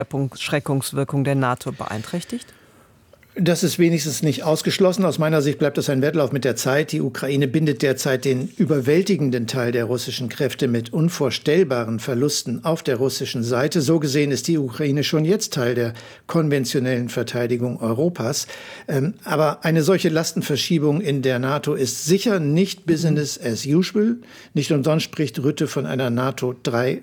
Abschreckungswirkung der NATO beeinträchtigt? Das ist wenigstens nicht ausgeschlossen. Aus meiner Sicht bleibt das ein Wettlauf mit der Zeit. Die Ukraine bindet derzeit den überwältigenden Teil der russischen Kräfte mit unvorstellbaren Verlusten auf der russischen Seite. So gesehen ist die Ukraine schon jetzt Teil der konventionellen Verteidigung Europas. Aber eine solche Lastenverschiebung in der NATO ist sicher nicht Business as usual. Nicht umsonst spricht Rutte von einer NATO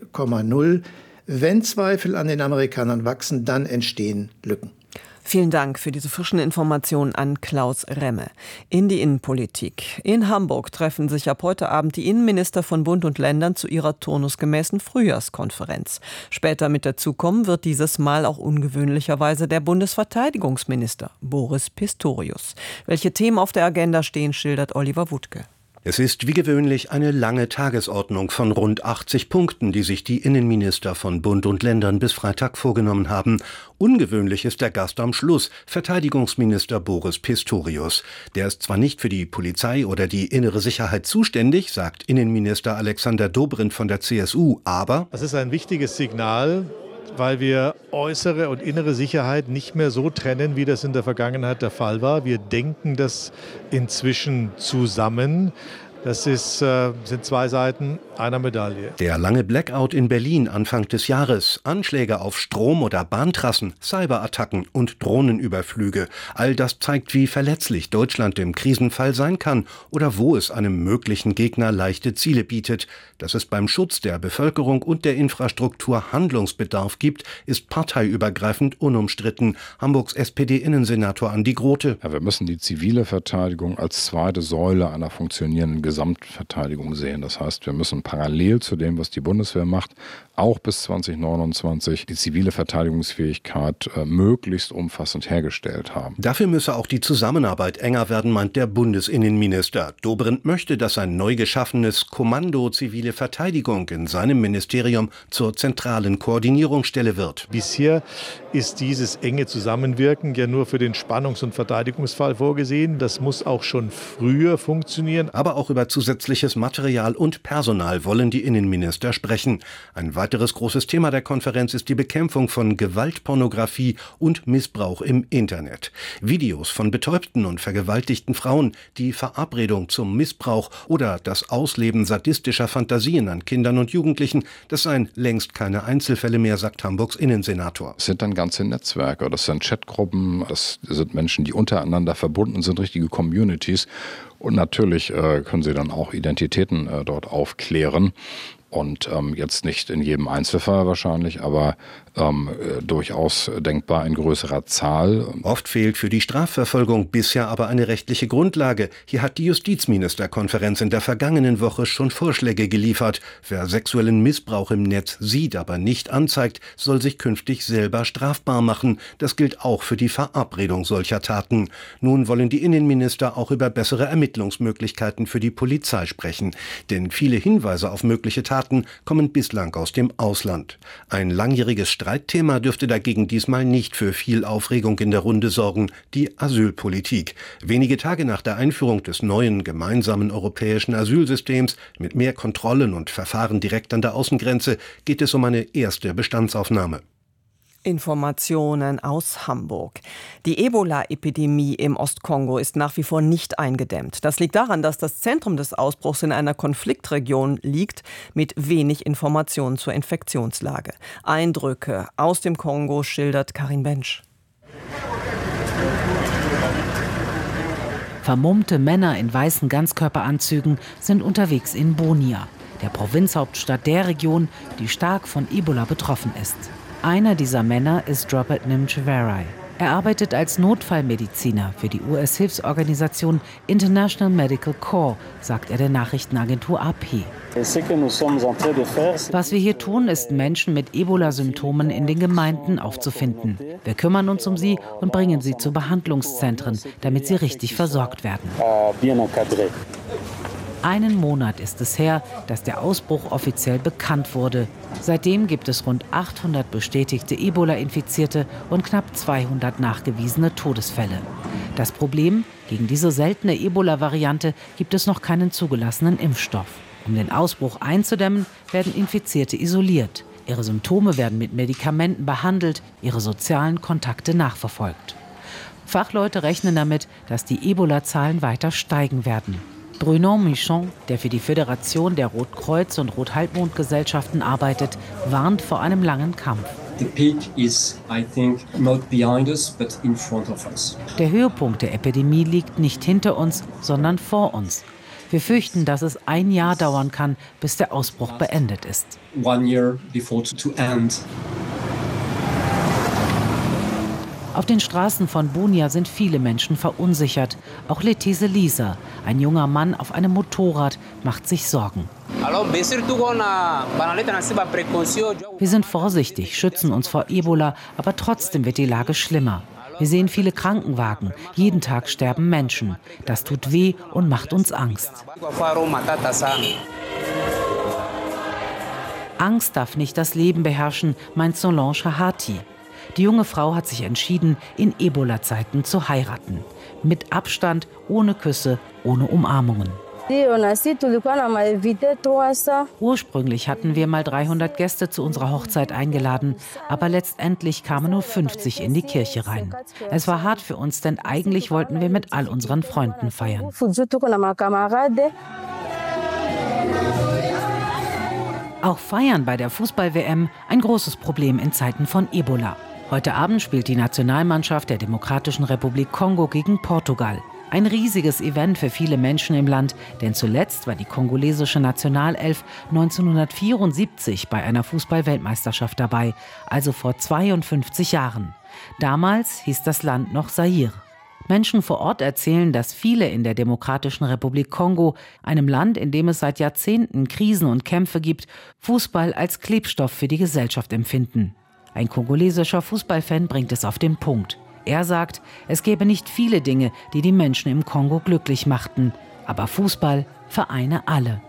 3,0. Wenn Zweifel an den Amerikanern wachsen, dann entstehen Lücken. Vielen Dank für diese frischen Informationen an Klaus Remme. In die Innenpolitik. In Hamburg treffen sich ab heute Abend die Innenminister von Bund und Ländern zu ihrer turnusgemäßen Frühjahrskonferenz. Später mit dazukommen wird dieses Mal auch ungewöhnlicherweise der Bundesverteidigungsminister Boris Pistorius. Welche Themen auf der Agenda stehen, schildert Oliver Wuttke. Es ist wie gewöhnlich eine lange Tagesordnung von rund 80 Punkten, die sich die Innenminister von Bund und Ländern bis Freitag vorgenommen haben. Ungewöhnlich ist der Gast am Schluss, Verteidigungsminister Boris Pistorius. Der ist zwar nicht für die Polizei oder die innere Sicherheit zuständig, sagt Innenminister Alexander Dobrindt von der CSU, aber das ist ein wichtiges Signal, weil wir äußere und innere Sicherheit nicht mehr so trennen, wie das in der Vergangenheit der Fall war. Wir denken das inzwischen zusammen. Das sind zwei Seiten einer Medaille. Der lange Blackout in Berlin Anfang des Jahres, Anschläge auf Strom- oder Bahntrassen, Cyberattacken und Drohnenüberflüge. All das zeigt, wie verletzlich Deutschland im Krisenfall sein kann oder wo es einem möglichen Gegner leichte Ziele bietet. Dass es beim Schutz der Bevölkerung und der Infrastruktur Handlungsbedarf gibt, ist parteiübergreifend unumstritten. Hamburgs SPD-Innensenator Andi Grote. Ja, wir müssen die zivile Verteidigung als zweite Säule einer funktionierenden Gesamtverteidigung sehen. Das heißt, wir müssen parallel zu dem, was die Bundeswehr macht, auch bis 2029 die zivile Verteidigungsfähigkeit möglichst umfassend hergestellt haben. Dafür müsse auch die Zusammenarbeit enger werden, meint der Bundesinnenminister. Dobrindt möchte, dass ein neu geschaffenes Kommando Zivile Verteidigung in seinem Ministerium zur zentralen Koordinierungsstelle wird. Bisher ist dieses enge Zusammenwirken ja nur für den Spannungs- und Verteidigungsfall vorgesehen. Das muss auch schon früher funktionieren. Aber auch über zusätzliches Material und Personal wollen die Innenminister sprechen. Ein weiteres großes Thema der Konferenz ist die Bekämpfung von Gewaltpornografie und Missbrauch im Internet. Videos von betäubten und vergewaltigten Frauen, die Verabredung zum Missbrauch oder das Ausleben sadistischer Fantasien an Kindern und Jugendlichen, das seien längst keine Einzelfälle mehr, sagt Hamburgs Innensenator. Es sind dann ganze Netzwerke, das sind Chatgruppen, das sind Menschen, die untereinander verbunden sind, richtige Communities. Und natürlich können sie dann auch Identitäten dort aufklären. Und jetzt nicht in jedem Einzelfall wahrscheinlich, aber durchaus denkbar in größerer Zahl. Oft fehlt für die Strafverfolgung bisher aber eine rechtliche Grundlage. Hier hat die Justizministerkonferenz in der vergangenen Woche schon Vorschläge geliefert. Wer sexuellen Missbrauch im Netz sieht, aber nicht anzeigt, soll sich künftig selber strafbar machen. Das gilt auch für die Verabredung solcher Taten. Nun wollen die Innenminister auch über bessere Ermittlungsmöglichkeiten für die Polizei sprechen. Denn viele Hinweise auf mögliche Taten kommen bislang aus dem Ausland. Ein langjähriges Streitthema dürfte dagegen diesmal nicht für viel Aufregung in der Runde sorgen, die Asylpolitik. Wenige Tage nach der Einführung des neuen gemeinsamen europäischen Asylsystems mit mehr Kontrollen und Verfahren direkt an der Außengrenze geht es um eine erste Bestandsaufnahme. Informationen aus Hamburg. Die Ebola-Epidemie im Ostkongo ist nach wie vor nicht eingedämmt. Das liegt daran, dass das Zentrum des Ausbruchs in einer Konfliktregion liegt, mit wenig Informationen zur Infektionslage. Eindrücke aus dem Kongo schildert Karin Bensch. Vermummte Männer in weißen Ganzkörperanzügen sind unterwegs in Bunia, der Provinzhauptstadt der Region, die stark von Ebola betroffen ist. Einer dieser Männer ist Robert Nimcheverai. Er arbeitet als Notfallmediziner für die US-Hilfsorganisation International Medical Corps, sagt er der Nachrichtenagentur AP. Was wir hier tun, ist, Menschen mit Ebola-Symptomen in den Gemeinden aufzufinden. Wir kümmern uns um sie und bringen sie zu Behandlungszentren, damit sie richtig versorgt werden. Einen Monat ist es her, dass der Ausbruch offiziell bekannt wurde. Seitdem gibt es rund 800 bestätigte Ebola-Infizierte und knapp 200 nachgewiesene Todesfälle. Das Problem: Gegen diese seltene Ebola-Variante gibt es noch keinen zugelassenen Impfstoff. Um den Ausbruch einzudämmen, werden Infizierte isoliert. Ihre Symptome werden mit Medikamenten behandelt, ihre sozialen Kontakte nachverfolgt. Fachleute rechnen damit, dass die Ebola-Zahlen weiter steigen werden. Bruno Michon, der für die Föderation der Rotkreuz- und Rothalbmondgesellschaften arbeitet, warnt vor einem langen Kampf. Der Höhepunkt der Epidemie liegt nicht hinter uns, sondern vor uns. Wir fürchten, dass es ein Jahr dauern kann, bis der Ausbruch beendet ist. Auf den Straßen von Bunia sind viele Menschen verunsichert. Auch Letise Lisa, ein junger Mann auf einem Motorrad, macht sich Sorgen. Wir sind vorsichtig, schützen uns vor Ebola, aber trotzdem wird die Lage schlimmer. Wir sehen viele Krankenwagen. Jeden Tag sterben Menschen. Das tut weh und macht uns Angst. Angst darf nicht das Leben beherrschen, meint Solange Hahati. Die junge Frau hat sich entschieden, in Ebola-Zeiten zu heiraten. Mit Abstand, ohne Küsse, ohne Umarmungen. Ursprünglich hatten wir mal 300 Gäste zu unserer Hochzeit eingeladen, aber letztendlich kamen nur 50 in die Kirche rein. Es war hart für uns, denn eigentlich wollten wir mit all unseren Freunden feiern. Auch Feiern bei der Fußball-WM ein großes Problem in Zeiten von Ebola. Heute Abend spielt die Nationalmannschaft der Demokratischen Republik Kongo gegen Portugal. Ein riesiges Event für viele Menschen im Land, denn zuletzt war die kongolesische Nationalelf 1974 bei einer Fußball-Weltmeisterschaft dabei, also vor 52 Jahren. Damals hieß das Land noch Zaire. Menschen vor Ort erzählen, dass viele in der Demokratischen Republik Kongo, einem Land, in dem es seit Jahrzehnten Krisen und Kämpfe gibt, Fußball als Klebstoff für die Gesellschaft empfinden. Ein kongolesischer Fußballfan bringt es auf den Punkt. Er sagt, es gäbe nicht viele Dinge, die die Menschen im Kongo glücklich machten. Aber Fußball vereine alle.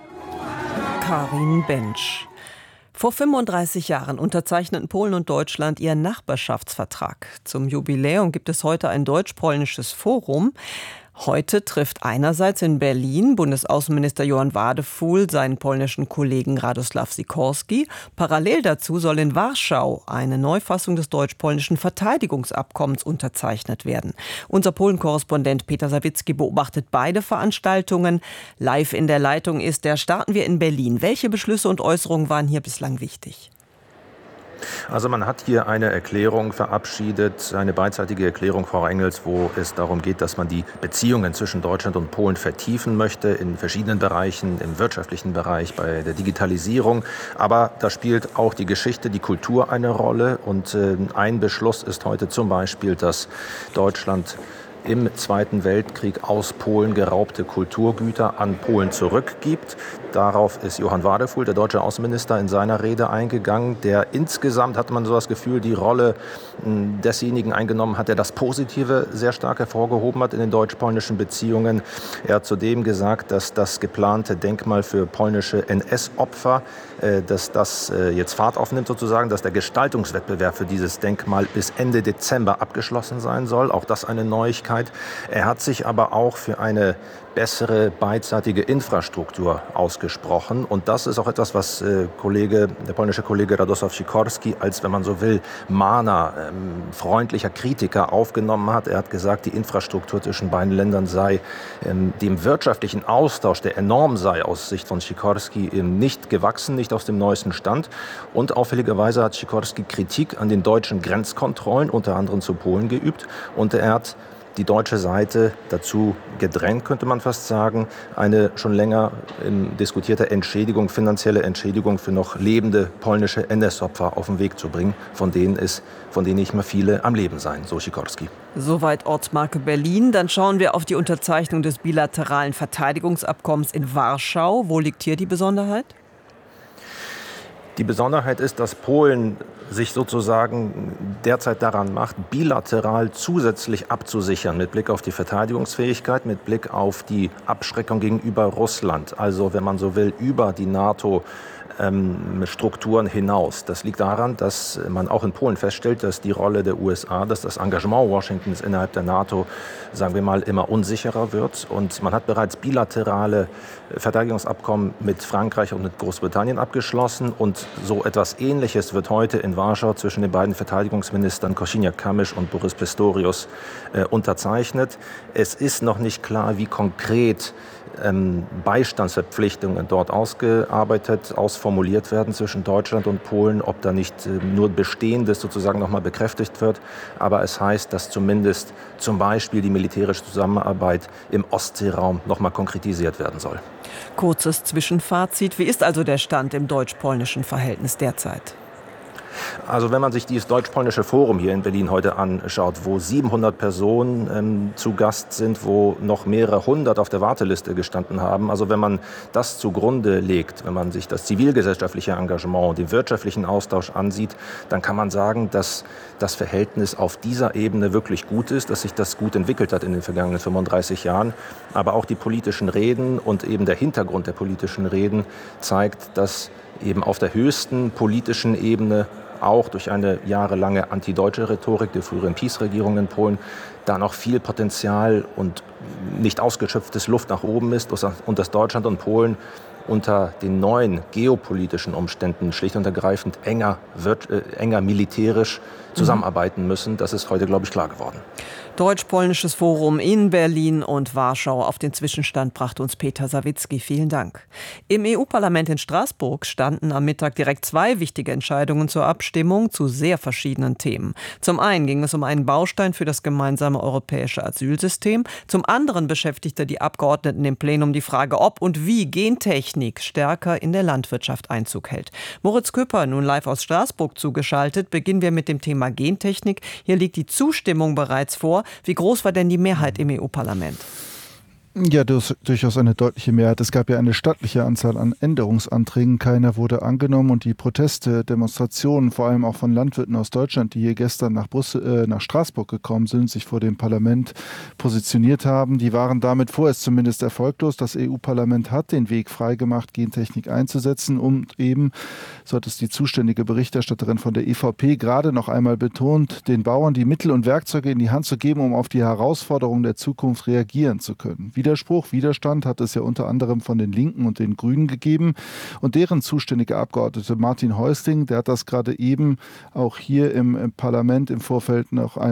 Karin Bensch. Vor 35 Jahren unterzeichneten Polen und Deutschland ihren Nachbarschaftsvertrag. Zum Jubiläum gibt es heute ein deutsch-polnisches Forum. Heute trifft einerseits in Berlin Bundesaußenminister Johann Wadefuhl seinen polnischen Kollegen Radosław Sikorski. Parallel dazu soll in Warschau eine Neufassung des deutsch-polnischen Verteidigungsabkommens unterzeichnet werden. Unser Polen-Korrespondent Peter Sawicki beobachtet beide Veranstaltungen. Live in der Leitung ist er. Starten wir in Berlin. Welche Beschlüsse und Äußerungen waren hier bislang wichtig? Also man hat hier eine Erklärung verabschiedet, eine beidseitige Erklärung, Frau Engels, wo es darum geht, dass man die Beziehungen zwischen Deutschland und Polen vertiefen möchte in verschiedenen Bereichen, im wirtschaftlichen Bereich, bei der Digitalisierung. Aber da spielt auch die Geschichte, die Kultur eine Rolle. Und ein Beschluss ist heute zum Beispiel, dass Deutschland im Zweiten Weltkrieg aus Polen geraubte Kulturgüter an Polen zurückgibt. Darauf ist Johann Wadefuhl, der deutsche Außenminister, in seiner Rede eingegangen, der insgesamt, hat man so das Gefühl, die Rolle desjenigen eingenommen hat, der das Positive sehr stark hervorgehoben hat in den deutsch-polnischen Beziehungen. Er hat zudem gesagt, dass das geplante Denkmal für polnische NS-Opfer, dass das jetzt Fahrt aufnimmt sozusagen, dass der Gestaltungswettbewerb für dieses Denkmal bis Ende Dezember abgeschlossen sein soll. Auch das eine Neuigkeit. Er hat sich aber auch für eine bessere beidseitige Infrastruktur ausgesprochen. Und das ist auch etwas, was der polnische Kollege Radosław Sikorski als, wenn man so will, Mahner, freundlicher Kritiker aufgenommen hat. Er hat gesagt, die Infrastruktur zwischen beiden Ländern sei dem wirtschaftlichen Austausch, der enorm sei, aus Sicht von Sikorski nicht gewachsen, nicht aus dem neuesten Stand. Und auffälligerweise hat Sikorski Kritik an den deutschen Grenzkontrollen, unter anderem zu Polen, geübt. Und er hat die deutsche Seite dazu gedrängt, könnte man fast sagen, eine schon länger diskutierte Entschädigung, finanzielle Entschädigung für noch lebende polnische NS-Opfer auf den Weg zu bringen, von denen nicht mehr viele am Leben seien, so Sikorski. Soweit Ortsmarke Berlin. Dann schauen wir auf die Unterzeichnung des bilateralen Verteidigungsabkommens in Warschau. Wo liegt hier die Besonderheit? Die Besonderheit ist, dass Polen sich sozusagen derzeit daran macht, bilateral zusätzlich abzusichern mit Blick auf die Verteidigungsfähigkeit, mit Blick auf die Abschreckung gegenüber Russland. Also, wenn man so will, über die NATO Strukturen hinaus. Das liegt daran, dass man auch in Polen feststellt, dass die Rolle der USA, dass das Engagement Washingtons innerhalb der NATO, sagen wir mal, immer unsicherer wird. Und man hat bereits bilaterale Verteidigungsabkommen mit Frankreich und mit Großbritannien abgeschlossen. Und so etwas Ähnliches wird heute in Warschau zwischen den beiden Verteidigungsministern Kosiniak-Kamysz und Boris Pistorius unterzeichnet. Es ist noch nicht klar, wie konkret Beistandsverpflichtungen dort ausformuliert werden zwischen Deutschland und Polen, ob da nicht nur Bestehendes sozusagen nochmal bekräftigt wird. Aber es heißt, dass zumindest zum Beispiel die militärische Zusammenarbeit im Ostseeraum nochmal konkretisiert werden soll. Kurzes Zwischenfazit. Wie ist also der Stand im deutsch-polnischen Verhältnis derzeit? Also wenn man sich dieses Deutsch-Polnische Forum hier in Berlin heute anschaut, wo 700 Personen zu Gast sind, wo noch mehrere hundert auf der Warteliste gestanden haben, also wenn man das zugrunde legt, wenn man sich das zivilgesellschaftliche Engagement, den wirtschaftlichen Austausch ansieht, dann kann man sagen, dass das Verhältnis auf dieser Ebene wirklich gut ist, dass sich das gut entwickelt hat in den vergangenen 35 Jahren. Aber auch die politischen Reden und eben der Hintergrund der politischen Reden zeigt, dass eben auf der höchsten politischen Ebene auch durch eine jahrelange antideutsche Rhetorik der früheren PiS-Regierung in Polen da noch viel Potenzial und nicht ausgeschöpftes Luft nach oben ist und dass Deutschland und Polen unter den neuen geopolitischen Umständen schlicht und ergreifend enger militärisch zusammenarbeiten müssen. Das ist heute, glaube ich, klar geworden. Deutsch-Polnisches Forum in Berlin und Warschau. Auf den Zwischenstand brachte uns Peter Sawicki. Vielen Dank. Im EU-Parlament in Straßburg standen am Mittag direkt 2 wichtige Entscheidungen zur Abstimmung zu sehr verschiedenen Themen. Zum einen ging es um einen Baustein für das gemeinsame europäische Asylsystem. Zum anderen beschäftigte die Abgeordneten im Plenum die Frage, ob und wie Gentechnik stärker in der Landwirtschaft Einzug hält. Moritz Köper, nun live aus Straßburg zugeschaltet. Beginnen wir mit dem Thema Gentechnik. Hier liegt die Zustimmung bereits vor. Wie groß war denn die Mehrheit im EU-Parlament? Ja, durchaus eine deutliche Mehrheit. Es gab ja eine stattliche Anzahl an Änderungsanträgen. Keiner wurde angenommen und die Proteste, Demonstrationen, vor allem auch von Landwirten aus Deutschland, die hier gestern nach Straßburg gekommen sind, sich vor dem Parlament positioniert haben, die waren damit vorerst zumindest erfolglos. Das EU-Parlament hat den Weg freigemacht, Gentechnik einzusetzen und eben, so hat es die zuständige Berichterstatterin von der EVP gerade noch einmal betont, den Bauern die Mittel und Werkzeuge in die Hand zu geben, um auf die Herausforderungen der Zukunft reagieren zu können. Widerstand hat es ja unter anderem von den Linken und den Grünen gegeben. Und deren zuständige Abgeordnete Martin Häusling, der hat das gerade eben auch hier im Parlament im Vorfeld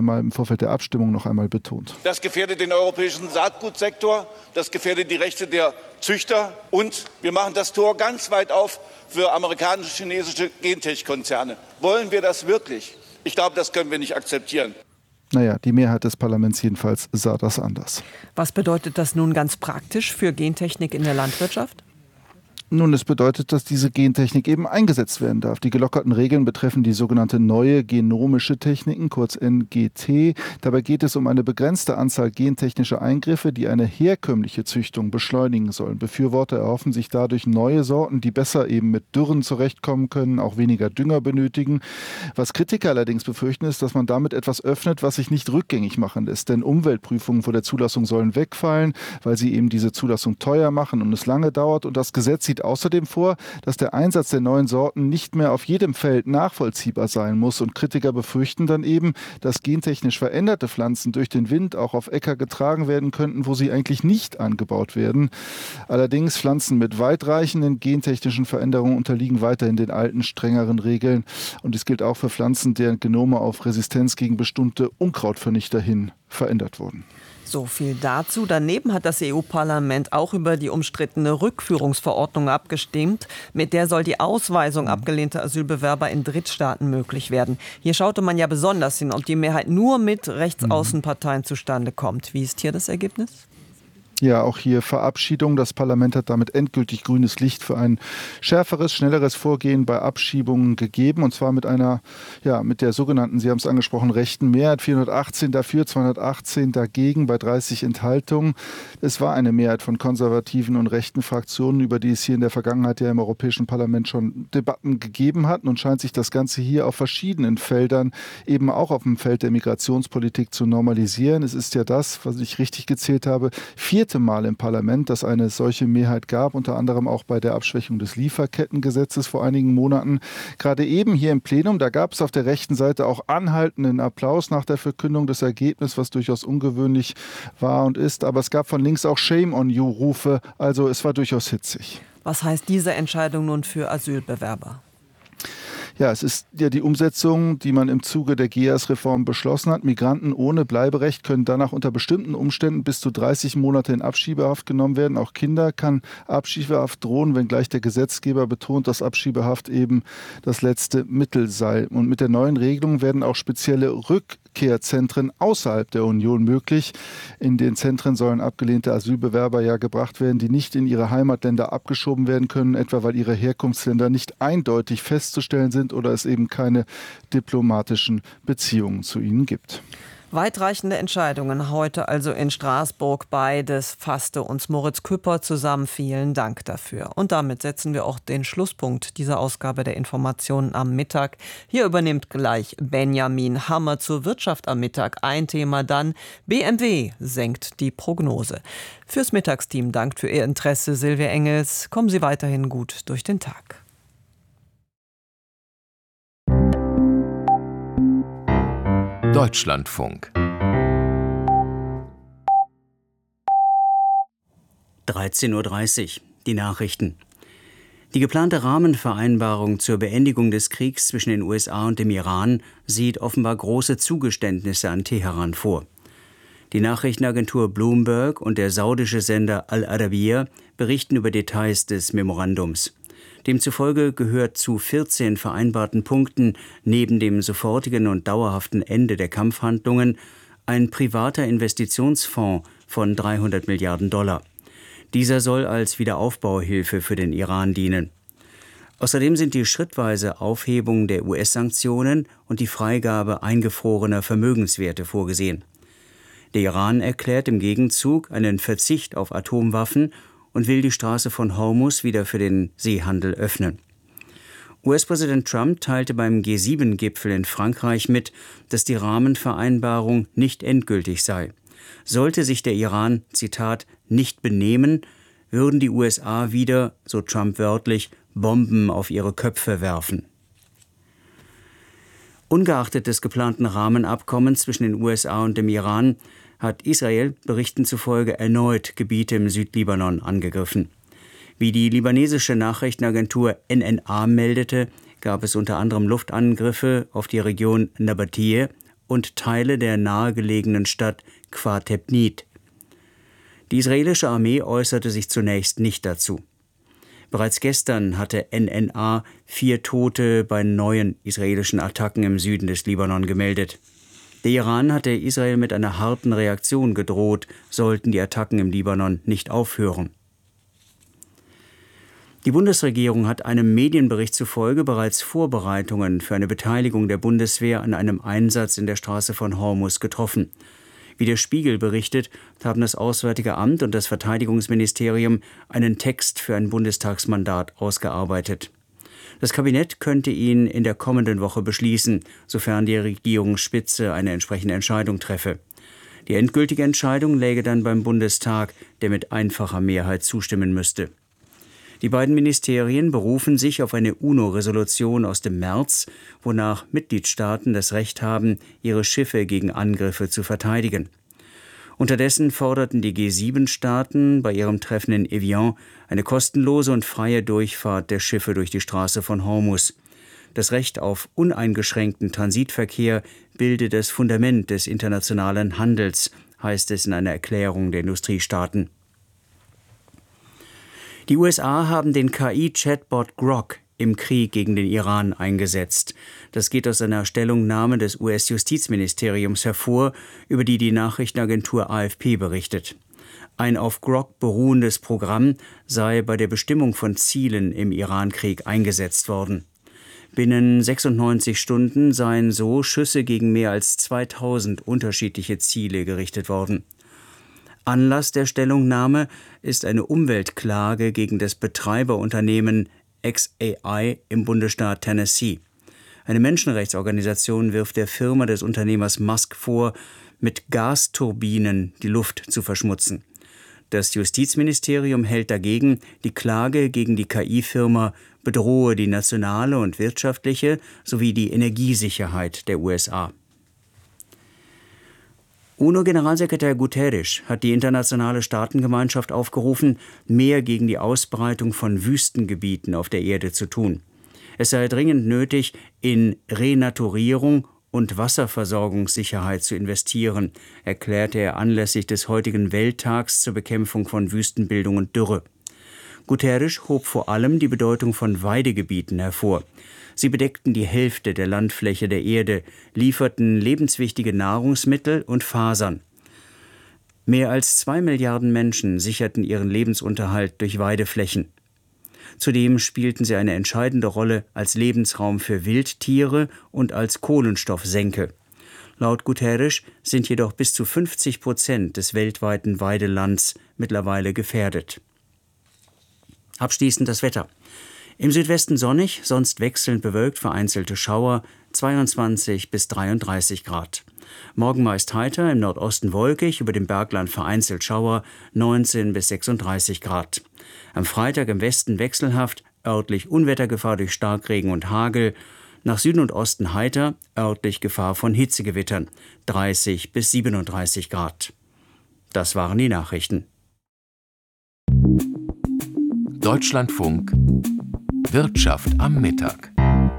der Abstimmung noch einmal betont. Das gefährdet den europäischen Saatgutsektor, das gefährdet die Rechte der Züchter und wir machen das Tor ganz weit auf für amerikanische, chinesische Gentech-Konzerne. Wollen wir das wirklich? Ich glaube, das können wir nicht akzeptieren. Naja, die Mehrheit des Parlaments jedenfalls sah das anders. Was bedeutet das nun ganz praktisch für Gentechnik in der Landwirtschaft? Nun, es bedeutet, dass diese Gentechnik eben eingesetzt werden darf. Die gelockerten Regeln betreffen die sogenannte neue genomische Techniken, kurz NGT. Dabei geht es um eine begrenzte Anzahl gentechnischer Eingriffe, die eine herkömmliche Züchtung beschleunigen sollen. Befürworter erhoffen sich dadurch neue Sorten, die besser eben mit Dürren zurechtkommen können, auch weniger Dünger benötigen. Was Kritiker allerdings befürchten, ist, dass man damit etwas öffnet, was sich nicht rückgängig machen lässt. Denn Umweltprüfungen vor der Zulassung sollen wegfallen, weil sie eben diese Zulassung teuer machen und es lange dauert. Und das Gesetz sieht außerdem vor, dass der Einsatz der neuen Sorten nicht mehr auf jedem Feld nachvollziehbar sein muss. Und Kritiker befürchten dann eben, dass gentechnisch veränderte Pflanzen durch den Wind auch auf Äcker getragen werden könnten, wo sie eigentlich nicht angebaut werden. Allerdings Pflanzen mit weitreichenden gentechnischen Veränderungen unterliegen weiterhin den alten, strengeren Regeln. Und dies gilt auch für Pflanzen, deren Genome auf Resistenz gegen bestimmte Unkrautvernichter hin verändert wurden. So viel dazu. Daneben hat das EU-Parlament auch über die umstrittene Rückführungsverordnung abgestimmt. Mit der soll die Ausweisung abgelehnter Asylbewerber in Drittstaaten möglich werden. Hier schaute man ja besonders hin, ob die Mehrheit nur mit Rechtsaußenparteien zustande kommt. Wie ist hier das Ergebnis? Ja, auch hier Verabschiedung. Das Parlament hat damit endgültig grünes Licht für ein schärferes, schnelleres Vorgehen bei Abschiebungen gegeben. Und zwar mit mit der sogenannten, Sie haben es angesprochen, rechten Mehrheit. 418 dafür, 218 dagegen bei 30 Enthaltungen. Es war eine Mehrheit von konservativen und rechten Fraktionen, über die es hier in der Vergangenheit ja im Europäischen Parlament schon Debatten gegeben hat. Nun scheint sich das Ganze hier auf verschiedenen Feldern, eben auch auf dem Feld der Migrationspolitik, zu normalisieren. Es ist ja das, was ich richtig gezählt habe, 4. Mal im Parlament, dass eine solche Mehrheit gab, unter anderem auch bei der Abschwächung des Lieferkettengesetzes vor einigen Monaten. Gerade eben hier im Plenum, da gab es auf der rechten Seite auch anhaltenden Applaus nach der Verkündung des Ergebnisses, was durchaus ungewöhnlich war und ist. Aber es gab von links auch Shame on you-Rufe, also es war durchaus hitzig. Was heißt diese Entscheidung nun für Asylbewerber? Ja, es ist ja die Umsetzung, die man im Zuge der GEAS-Reform beschlossen hat. Migranten ohne Bleiberecht können danach unter bestimmten Umständen bis zu 30 Monate in Abschiebehaft genommen werden. Auch Kinder kann Abschiebehaft drohen, wenngleich der Gesetzgeber betont, dass Abschiebehaft eben das letzte Mittel sei. Und mit der neuen Regelung werden auch spezielle Rückkehrzentren außerhalb der Union möglich. In den Zentren sollen abgelehnte Asylbewerber ja gebracht werden, die nicht in ihre Heimatländer abgeschoben werden können, etwa weil ihre Herkunftsländer nicht eindeutig festzustellen sind oder es eben keine diplomatischen Beziehungen zu ihnen gibt. Weitreichende Entscheidungen heute also in Straßburg. Beides fasste uns Moritz Küpper zusammen. Vielen Dank dafür. Und damit setzen wir auch den Schlusspunkt dieser Ausgabe der Informationen am Mittag. Hier übernimmt gleich Benjamin Hammer zur Wirtschaft am Mittag. Ein Thema dann: BMW senkt die Prognose. Fürs Mittagsteam dankt für Ihr Interesse Silvia Engels. Kommen Sie weiterhin gut durch den Tag. Deutschlandfunk 13:30 Uhr, die Nachrichten. Die geplante Rahmenvereinbarung zur Beendigung des Kriegs zwischen den USA und dem Iran sieht offenbar große Zugeständnisse an Teheran vor. Die Nachrichtenagentur Bloomberg und der saudische Sender Al-Arabiya berichten über Details des Memorandums. Demzufolge gehört zu 14 vereinbarten Punkten neben dem sofortigen und dauerhaften Ende der Kampfhandlungen ein privater Investitionsfonds von $300 Milliarden. Dieser soll als Wiederaufbauhilfe für den Iran dienen. Außerdem sind die schrittweise Aufhebung der US-Sanktionen und die Freigabe eingefrorener Vermögenswerte vorgesehen. Der Iran erklärt im Gegenzug einen Verzicht auf Atomwaffen und will die Straße von Hormuz wieder für den Seehandel öffnen. US-Präsident Trump teilte beim G7-Gipfel in Frankreich mit, dass die Rahmenvereinbarung nicht endgültig sei. Sollte sich der Iran, Zitat, nicht benehmen, würden die USA wieder, so Trump wörtlich, Bomben auf ihre Köpfe werfen. Ungeachtet des geplanten Rahmenabkommens zwischen den USA und dem Iran hat Israel Berichten zufolge erneut Gebiete im Südlibanon angegriffen. Wie die libanesische Nachrichtenagentur NNA meldete, gab es unter anderem Luftangriffe auf die Region Nabatiyeh und Teile der nahegelegenen Stadt Kfar Tebnit. Die israelische Armee äußerte sich zunächst nicht dazu. Bereits gestern hatte NNA 4 Tote bei neuen israelischen Attacken im Süden des Libanon gemeldet. Der Iran hatte Israel mit einer harten Reaktion gedroht, sollten die Attacken im Libanon nicht aufhören. Die Bundesregierung hat einem Medienbericht zufolge bereits Vorbereitungen für eine Beteiligung der Bundeswehr an einem Einsatz in der Straße von Hormuz getroffen. Wie der Spiegel berichtet, haben das Auswärtige Amt und das Verteidigungsministerium einen Text für ein Bundestagsmandat ausgearbeitet. Das Kabinett könnte ihn in der kommenden Woche beschließen, sofern die Regierungsspitze eine entsprechende Entscheidung treffe. Die endgültige Entscheidung läge dann beim Bundestag, der mit einfacher Mehrheit zustimmen müsste. Die beiden Ministerien berufen sich auf eine UNO-Resolution aus dem März, wonach Mitgliedstaaten das Recht haben, ihre Schiffe gegen Angriffe zu verteidigen. Unterdessen forderten die G7-Staaten bei ihrem Treffen in Evian eine kostenlose und freie Durchfahrt der Schiffe durch die Straße von Hormuz. Das Recht auf uneingeschränkten Transitverkehr bilde das Fundament des internationalen Handels, heißt es in einer Erklärung der Industriestaaten. Die USA haben den KI-Chatbot Grok im Krieg gegen den Iran eingesetzt. Das geht aus einer Stellungnahme des US-Justizministeriums hervor, über die die Nachrichtenagentur AFP berichtet. Ein auf Grog beruhendes Programm sei bei der Bestimmung von Zielen im Irankrieg eingesetzt worden. Binnen 96 Stunden seien so Schüsse gegen mehr als 2000 unterschiedliche Ziele gerichtet worden. Anlass der Stellungnahme ist eine Umweltklage gegen das Betreiberunternehmen XAI im Bundesstaat Tennessee. Eine Menschenrechtsorganisation wirft der Firma des Unternehmers Musk vor, mit Gasturbinen die Luft zu verschmutzen. Das Justizministerium hält dagegen, die Klage gegen die KI-Firma bedrohe die nationale und wirtschaftliche sowie die Energiesicherheit der USA. UNO-Generalsekretär Guterres hat die internationale Staatengemeinschaft aufgerufen, mehr gegen die Ausbreitung von Wüstengebieten auf der Erde zu tun. Es sei dringend nötig, in Renaturierung und Wasserversorgungssicherheit zu investieren, erklärte er anlässlich des heutigen Welttags zur Bekämpfung von Wüstenbildung und Dürre. Guterres hob vor allem die Bedeutung von Weidegebieten hervor. Sie bedeckten die Hälfte der Landfläche der Erde, lieferten lebenswichtige Nahrungsmittel und Fasern. Mehr als 2 Milliarden Menschen sicherten ihren Lebensunterhalt durch Weideflächen. Zudem spielten sie eine entscheidende Rolle als Lebensraum für Wildtiere und als Kohlenstoffsenke. Laut Guterres sind jedoch bis zu 50% des weltweiten Weidelands mittlerweile gefährdet. Abschließend das Wetter. Im Südwesten sonnig, sonst wechselnd bewölkt, vereinzelte Schauer, 22 bis 33 Grad. Morgen meist heiter, im Nordosten wolkig, über dem Bergland vereinzelt Schauer, 19 bis 36 Grad. Am Freitag im Westen wechselhaft, örtlich Unwettergefahr durch Starkregen und Hagel. Nach Süden und Osten heiter, örtlich Gefahr von Hitzegewittern, 30 bis 37 Grad. Das waren die Nachrichten. Deutschlandfunk Wirtschaft am Mittag.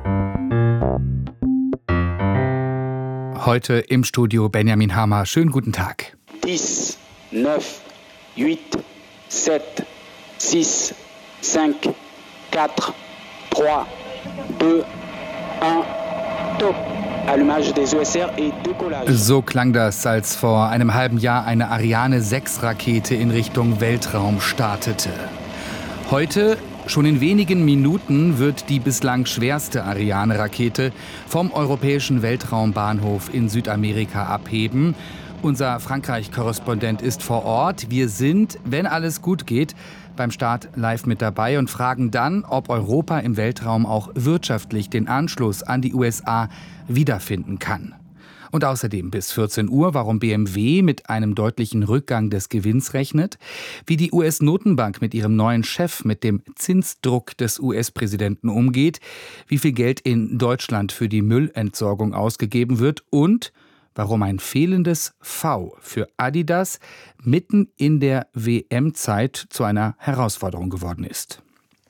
Heute im Studio Benjamin Hammer. Schönen guten Tag. 10, 9, 8, 7, 6, 5, 4, 3, 2, 1, top. Allumage des ESR et décollage. So klang das, als vor einem halben Jahr eine Ariane 6 Rakete in Richtung Weltraum startete. Heute, schon in wenigen Minuten, wird die bislang schwerste Ariane-Rakete vom europäischen Weltraumbahnhof in Südamerika abheben. Unser Frankreich-Korrespondent ist vor Ort. Wir sind, wenn alles gut geht, beim Start live mit dabei und fragen dann, ob Europa im Weltraum auch wirtschaftlich den Anschluss an die USA wiederfinden kann. Und außerdem bis 14 Uhr, warum BMW mit einem deutlichen Rückgang des Gewinns rechnet, wie die US-Notenbank mit ihrem neuen Chef mit dem Zinsdruck des US-Präsidenten umgeht, wie viel Geld in Deutschland für die Müllentsorgung ausgegeben wird und warum ein fehlendes V für Adidas mitten in der WM-Zeit zu einer Herausforderung geworden ist.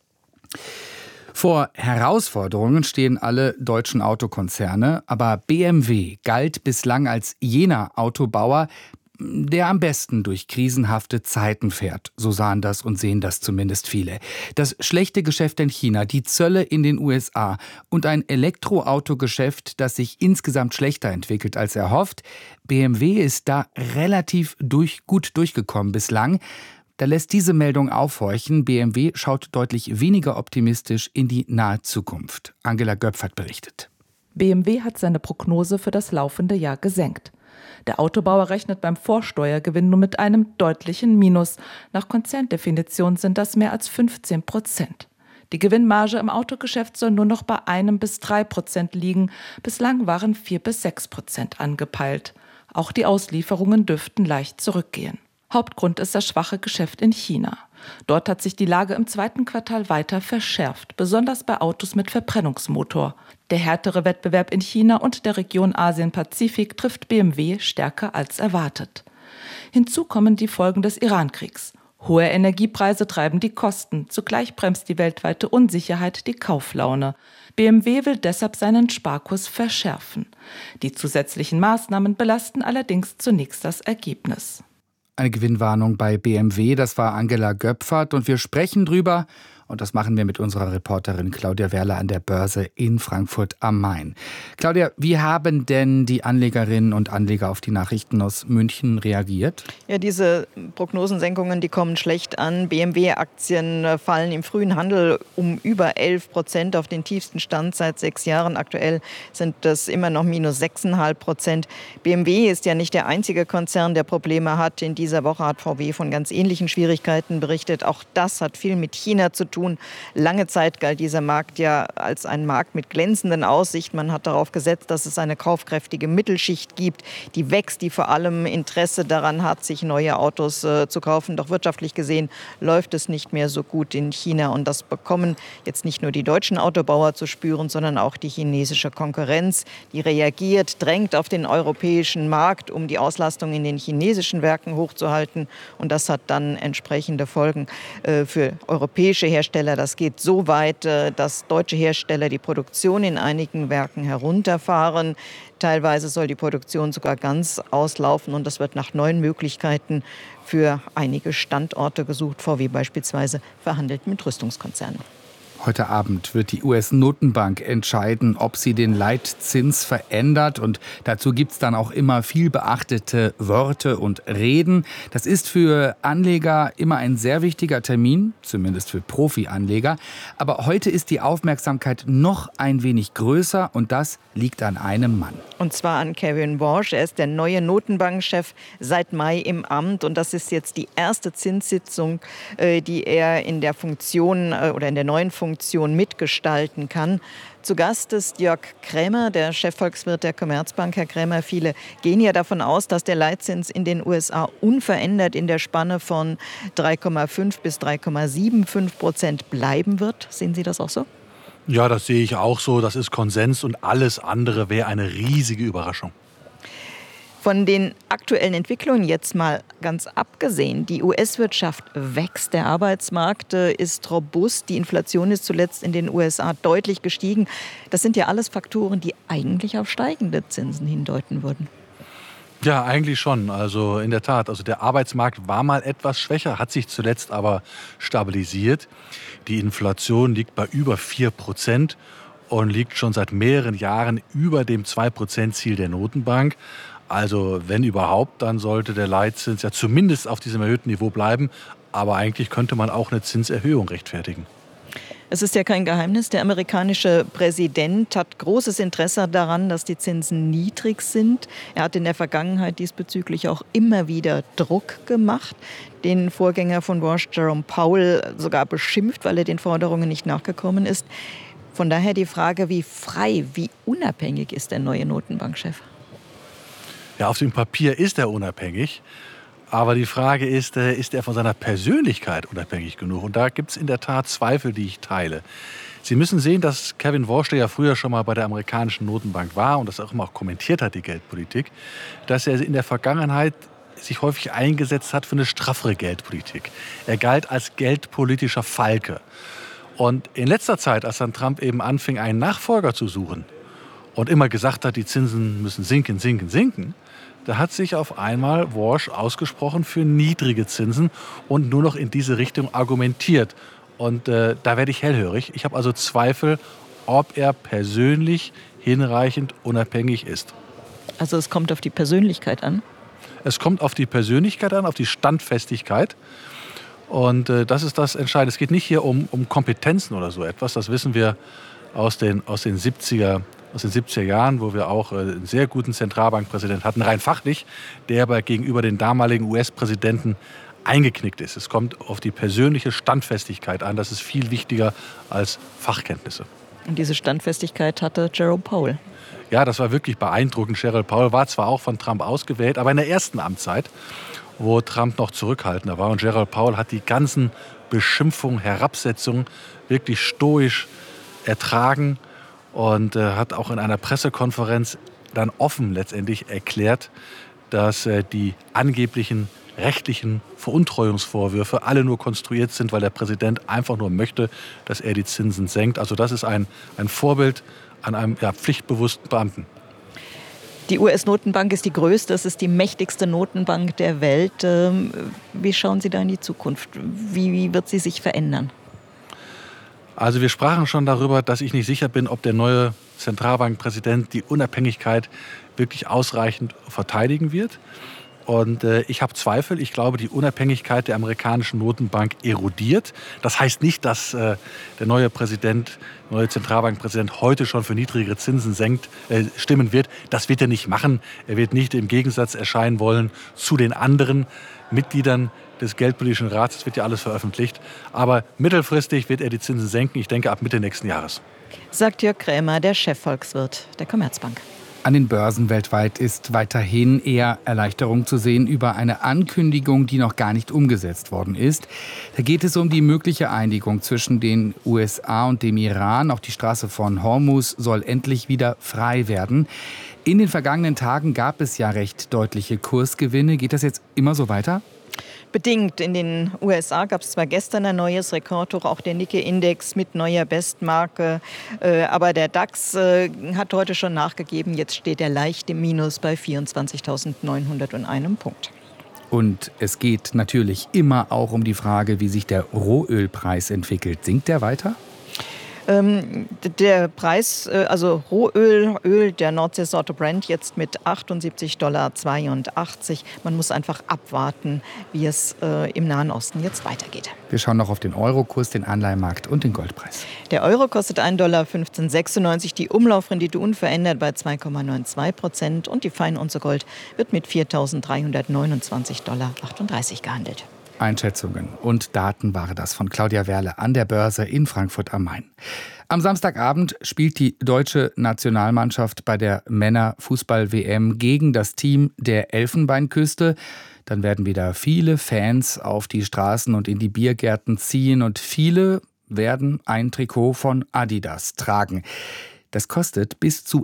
Vor Herausforderungen stehen alle deutschen Autokonzerne, aber BMW galt bislang als jener Autobauer, der am besten durch krisenhafte Zeiten fährt. So sahen das und sehen das zumindest viele. Das schlechte Geschäft in China, die Zölle in den USA und ein Elektroautogeschäft, das sich insgesamt schlechter entwickelt als erhofft. BMW ist da relativ gut durchgekommen bislang. Da lässt diese Meldung aufhorchen. BMW schaut deutlich weniger optimistisch in die nahe Zukunft. Angela Göpfert berichtet. BMW hat seine Prognose für das laufende Jahr gesenkt. Der Autobauer rechnet beim Vorsteuergewinn nur mit einem deutlichen Minus. Nach Konzerndefinition sind das mehr als 15%. Die Gewinnmarge im Autogeschäft soll nur noch bei 1 bis 3% liegen. Bislang waren 4 bis 6% angepeilt. Auch die Auslieferungen dürften leicht zurückgehen. Hauptgrund ist das schwache Geschäft in China. Dort hat sich die Lage im zweiten Quartal weiter verschärft, besonders bei Autos mit Verbrennungsmotor. Der härtere Wettbewerb in China und der Region Asien-Pazifik trifft BMW stärker als erwartet. Hinzu kommen die Folgen des Irankriegs. Hohe Energiepreise treiben die Kosten, zugleich bremst die weltweite Unsicherheit die Kauflaune. BMW will deshalb seinen Sparkurs verschärfen. Die zusätzlichen Maßnahmen belasten allerdings zunächst das Ergebnis. Eine Gewinnwarnung bei BMW, das war Angela Göpfert und wir sprechen drüber, Und das machen wir mit unserer Reporterin Claudia Werle an der Börse in Frankfurt am Main. Claudia, wie haben denn die Anlegerinnen und Anleger auf die Nachrichten aus München reagiert? Ja, diese Prognosensenkungen, die kommen schlecht an. BMW-Aktien fallen im frühen Handel um über 11% auf den tiefsten Stand seit 6 Jahren. Aktuell sind das immer noch minus 6,5%. BMW ist ja nicht der einzige Konzern, der Probleme hat. In dieser Woche hat VW von ganz ähnlichen Schwierigkeiten berichtet. Auch das hat viel mit China zu tun. Lange Zeit galt dieser Markt ja als ein Markt mit glänzenden Aussichten. Man hat darauf gesetzt, dass es eine kaufkräftige Mittelschicht gibt, die wächst, die vor allem Interesse daran hat, sich neue Autos zu kaufen. Doch wirtschaftlich gesehen läuft es nicht mehr so gut in China. Und das bekommen jetzt nicht nur die deutschen Autobauer zu spüren, sondern auch die chinesische Konkurrenz. Die reagiert, drängt auf den europäischen Markt, um die Auslastung in den chinesischen Werken hochzuhalten. Und das hat dann entsprechende Folgen für europäische Hersteller. Das geht so weit, dass deutsche Hersteller die Produktion in einigen Werken herunterfahren. Teilweise soll die Produktion sogar ganz auslaufen und es wird nach neuen Möglichkeiten für einige Standorte gesucht. VW beispielsweise verhandelt mit Rüstungskonzernen. Heute Abend wird die US-Notenbank entscheiden, ob sie den Leitzins verändert. Und dazu gibt es dann auch immer viel beachtete Worte und Reden. Das ist für Anleger immer ein sehr wichtiger Termin, zumindest für Profi-Anleger. Aber heute ist die Aufmerksamkeit noch ein wenig größer und das liegt an einem Mann. Und zwar an Kevin Warsh. Er ist der neue Notenbankchef seit Mai im Amt. Und das ist jetzt die erste Zinssitzung, die er in der Funktion oder in der neuen Funktion mitgestalten kann. Zu Gast ist Jörg Krämer, der Chefvolkswirt der Commerzbank. Herr Krämer, viele gehen ja davon aus, dass der Leitzins in den USA unverändert in der Spanne von 3,5 bis 3,75% bleiben wird. Sehen Sie das auch so? Ja, das sehe ich auch so. Das ist Konsens und alles andere wäre eine riesige Überraschung. Von den aktuellen Entwicklungen jetzt mal ganz abgesehen. Die US-Wirtschaft wächst, der Arbeitsmarkt ist robust, die Inflation ist zuletzt in den USA deutlich gestiegen. Das sind ja alles Faktoren, die eigentlich auf steigende Zinsen hindeuten würden. Ja, eigentlich schon. Also in der Tat, also der Arbeitsmarkt war mal etwas schwächer, hat sich zuletzt aber stabilisiert. Die Inflation liegt bei über 4% und liegt schon seit mehreren Jahren über dem 2%-Ziel der Notenbank. Also wenn überhaupt, dann sollte der Leitzins ja zumindest auf diesem erhöhten Niveau bleiben. Aber eigentlich könnte man auch eine Zinserhöhung rechtfertigen. Es ist ja kein Geheimnis, der amerikanische Präsident hat großes Interesse daran, dass die Zinsen niedrig sind. Er hat in der Vergangenheit diesbezüglich auch immer wieder Druck gemacht. Den Vorgänger von Warsh, Jerome Powell, sogar beschimpft, weil er den Forderungen nicht nachgekommen ist. Von daher die Frage, wie frei, wie unabhängig ist der neue Notenbankchef? Ja, auf dem Papier ist er unabhängig. Aber die Frage ist er von seiner Persönlichkeit unabhängig genug? Und da gibt es in der Tat Zweifel, die ich teile. Sie müssen sehen, dass Kevin Warsh, der ja früher schon mal bei der amerikanischen Notenbank war und das auch immer auch kommentiert hat, die Geldpolitik, dass er in der Vergangenheit sich häufig eingesetzt hat für eine straffere Geldpolitik. Er galt als geldpolitischer Falke. Und in letzter Zeit, als dann Trump eben anfing, einen Nachfolger zu suchen und immer gesagt hat, die Zinsen müssen sinken, sinken, sinken, da hat sich auf einmal Warsh ausgesprochen für niedrige Zinsen und nur noch in diese Richtung argumentiert. Und da werde ich hellhörig. Ich habe also Zweifel, ob er persönlich hinreichend unabhängig ist. Also es kommt auf die Persönlichkeit an? Es kommt auf die Persönlichkeit an, auf die Standfestigkeit. Und das ist das Entscheidende. Es geht nicht hier um Kompetenzen oder so etwas. Das wissen wir aus den 70er Jahren, wo wir auch einen sehr guten Zentralbankpräsidenten hatten, rein fachlich, der aber gegenüber den damaligen US-Präsidenten eingeknickt ist. Es kommt auf die persönliche Standfestigkeit an. Das ist viel wichtiger als Fachkenntnisse. Und diese Standfestigkeit hatte Jerome Powell. Ja, das war wirklich beeindruckend. Jerome Powell war zwar auch von Trump ausgewählt, aber in der ersten Amtszeit, wo Trump noch zurückhaltender war. Und Jerome Powell hat die ganzen Beschimpfungen, Herabsetzungen wirklich stoisch ertragen. Und hat auch in einer Pressekonferenz dann offen letztendlich erklärt, dass die angeblichen rechtlichen Veruntreuungsvorwürfe alle nur konstruiert sind, weil der Präsident einfach nur möchte, dass er die Zinsen senkt. Also das ist ein Vorbild an einem pflichtbewussten Beamten. Die US-Notenbank ist die größte, es ist die mächtigste Notenbank der Welt. Wie schauen Sie da in die Zukunft? Wie wird sie sich verändern? Also wir sprachen schon darüber, dass ich nicht sicher bin, ob der neue Zentralbankpräsident die Unabhängigkeit wirklich ausreichend verteidigen wird. Und ich habe Zweifel. Ich glaube, die Unabhängigkeit der amerikanischen Notenbank erodiert. Das heißt nicht, dass der neue Zentralbankpräsident heute schon für niedrigere Zinsen stimmen wird. Das wird er nicht machen. Er wird nicht im Gegensatz erscheinen wollen zu den anderen Mitgliedern des Geldpolitischen Rats. Das wird ja alles veröffentlicht. Aber mittelfristig wird er die Zinsen senken. Ich denke, ab Mitte nächsten Jahres. Sagt Jörg Krämer, der Chefvolkswirt der Commerzbank. An den Börsen weltweit ist weiterhin eher Erleichterung zu sehen über eine Ankündigung, die noch gar nicht umgesetzt worden ist. Da geht es um die mögliche Einigung zwischen den USA und dem Iran. Auch die Straße von Hormuz soll endlich wieder frei werden. In den vergangenen Tagen gab es ja recht deutliche Kursgewinne. Geht das jetzt immer so weiter? Bedingt. In den USA gab es zwar gestern ein neues Rekordhoch, auch der Nikkei-Index mit neuer Bestmarke, aber der DAX hat heute schon nachgegeben. Jetzt steht er leicht im Minus bei 24.901 Punkt. Und es geht natürlich immer auch um die Frage, wie sich der Rohölpreis entwickelt. Sinkt der weiter? Der Preis, also Rohöl, der Nordseesorte Brent, jetzt mit $78,82. Man muss einfach abwarten, wie es im Nahen Osten jetzt weitergeht. Wir schauen noch auf den Eurokurs, den Anleihenmarkt und den Goldpreis. Der Euro kostet $1,1596, die Umlaufrendite unverändert bei 2,92% und die Feinunze Gold wird mit $4.329,38 gehandelt. Einschätzungen und Daten war das von Claudia Werle an der Börse in Frankfurt am Main. Am Samstagabend spielt die deutsche Nationalmannschaft bei der Männer-Fußball-WM gegen das Team der Elfenbeinküste. Dann werden wieder viele Fans auf die Straßen und in die Biergärten ziehen und viele werden ein Trikot von Adidas tragen. Das kostet bis zu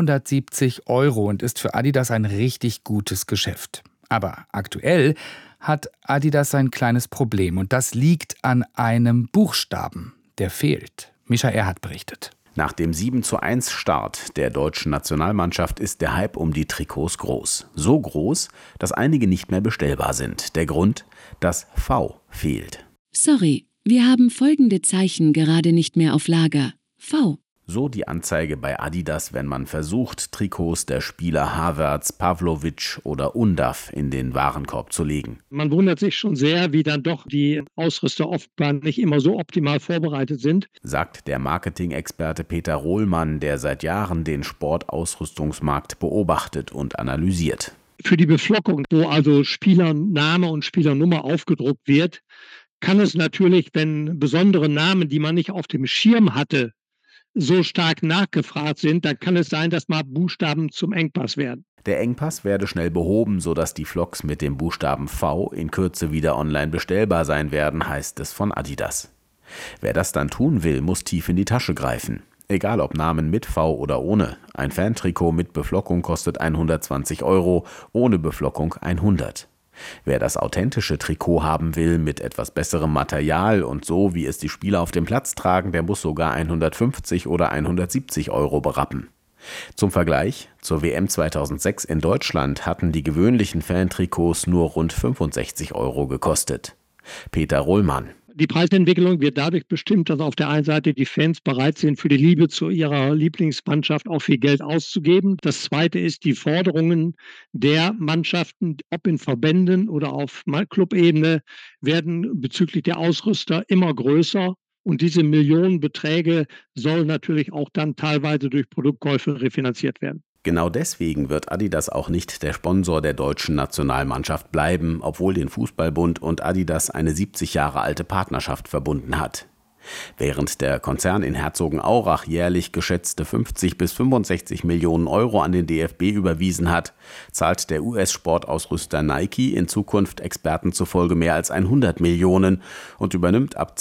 170 € und ist für Adidas ein richtig gutes Geschäft. Aber aktuell hat Adidas ein kleines Problem und das liegt an einem Buchstaben, der fehlt. Mischa Erhardt berichtet. Nach dem 7:1-Start der deutschen Nationalmannschaft ist der Hype um die Trikots groß. So groß, dass einige nicht mehr bestellbar sind. Der Grund? Das V fehlt. Sorry, wir haben folgende Zeichen gerade nicht mehr auf Lager. V. So die Anzeige bei Adidas, wenn man versucht, Trikots der Spieler Havertz, Pavlovic oder Undav in den Warenkorb zu legen. Man wundert sich schon sehr, wie dann doch die Ausrüster offenbar nicht immer so optimal vorbereitet sind, sagt der Marketing-Experte Peter Rohlmann, der seit Jahren den Sportausrüstungsmarkt beobachtet und analysiert. Für die Beflockung, wo also Spielername und Spielernummer aufgedruckt wird, kann es natürlich, wenn besondere Namen, die man nicht auf dem Schirm hatte, so stark nachgefragt sind, dann kann es sein, dass mal Buchstaben zum Engpass werden. Der Engpass werde schnell behoben, sodass die Flocs mit dem Buchstaben V in Kürze wieder online bestellbar sein werden, heißt es von Adidas. Wer das dann tun will, muss tief in die Tasche greifen. Egal ob Namen mit V oder ohne. Ein Fantrikot mit Beflockung kostet 120 €, ohne Beflockung 100. Wer das authentische Trikot haben will, mit etwas besserem Material und so, wie es die Spieler auf dem Platz tragen, der muss sogar 150 oder 170 € berappen. Zum Vergleich, zur WM 2006 in Deutschland hatten die gewöhnlichen Fantrikots nur rund 65 € gekostet. Peter Rohlmann. Die Preisentwicklung wird dadurch bestimmt, dass auf der einen Seite die Fans bereit sind, für die Liebe zu ihrer Lieblingsmannschaft auch viel Geld auszugeben. Das Zweite ist die Forderungen der Mannschaften, ob in Verbänden oder auf Clubebene, werden bezüglich der Ausrüster immer größer. Und diese Millionenbeträge sollen natürlich auch dann teilweise durch Produktkäufe refinanziert werden. Genau deswegen wird Adidas auch nicht der Sponsor der deutschen Nationalmannschaft bleiben, obwohl den Fußballbund und Adidas eine 70 Jahre alte Partnerschaft verbunden hat. Während der Konzern in Herzogenaurach jährlich geschätzte 50 bis 65 Millionen € an den DFB überwiesen hat, zahlt der US-Sportausrüster Nike in Zukunft Experten zufolge mehr als 100 Millionen und übernimmt ab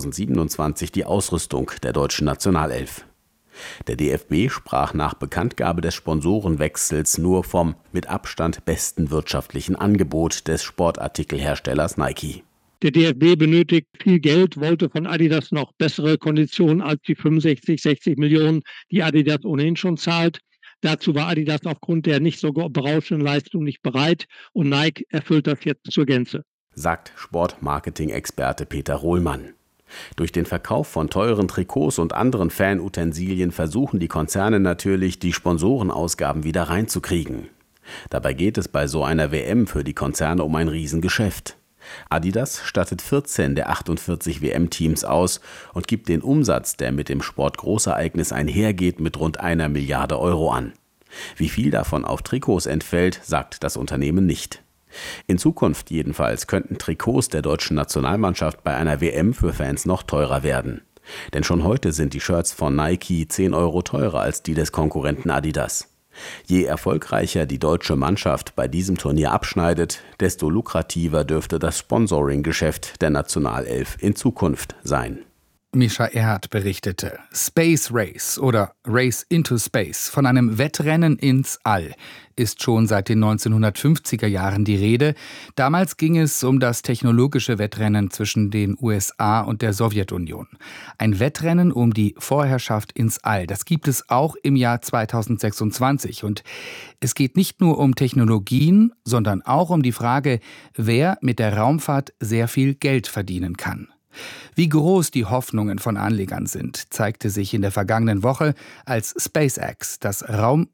2027 die Ausrüstung der deutschen Nationalelf. Der DFB sprach nach Bekanntgabe des Sponsorenwechsels nur vom mit Abstand besten wirtschaftlichen Angebot des Sportartikelherstellers Nike. Der DFB benötigt viel Geld, wollte von Adidas noch bessere Konditionen als die 65, 60 Millionen, die Adidas ohnehin schon zahlt. Dazu war Adidas aufgrund der nicht so berauschenden Leistung nicht bereit und Nike erfüllt das jetzt zur Gänze. Sagt Sportmarketing-Experte Peter Rohlmann. Durch den Verkauf von teuren Trikots und anderen Fanutensilien versuchen die Konzerne natürlich, die Sponsorenausgaben wieder reinzukriegen. Dabei geht es bei so einer WM für die Konzerne um ein Riesengeschäft. Adidas stattet 14 der 48 WM-Teams aus und gibt den Umsatz, der mit dem Sportgroßereignis einhergeht, mit rund 1 Milliarde Euro an. Wie viel davon auf Trikots entfällt, sagt das Unternehmen nicht. In Zukunft jedenfalls könnten Trikots der deutschen Nationalmannschaft bei einer WM für Fans noch teurer werden. Denn schon heute sind die Shirts von Nike 10 Euro teurer als die des Konkurrenten Adidas. Je erfolgreicher die deutsche Mannschaft bei diesem Turnier abschneidet, desto lukrativer dürfte das Sponsoring-Geschäft der Nationalelf in Zukunft sein. Mischa Erhardt berichtete. Space Race oder Race into Space, von einem Wettrennen ins All, ist schon seit den 1950er Jahren die Rede. Damals ging es um das technologische Wettrennen zwischen den USA und der Sowjetunion. Ein Wettrennen um die Vorherrschaft ins All. Das gibt es auch im Jahr 2026. Und es geht nicht nur um Technologien, sondern auch um die Frage, wer mit der Raumfahrt sehr viel Geld verdienen kann. Wie groß die Hoffnungen von Anlegern sind, zeigte sich in der vergangenen Woche, als SpaceX, das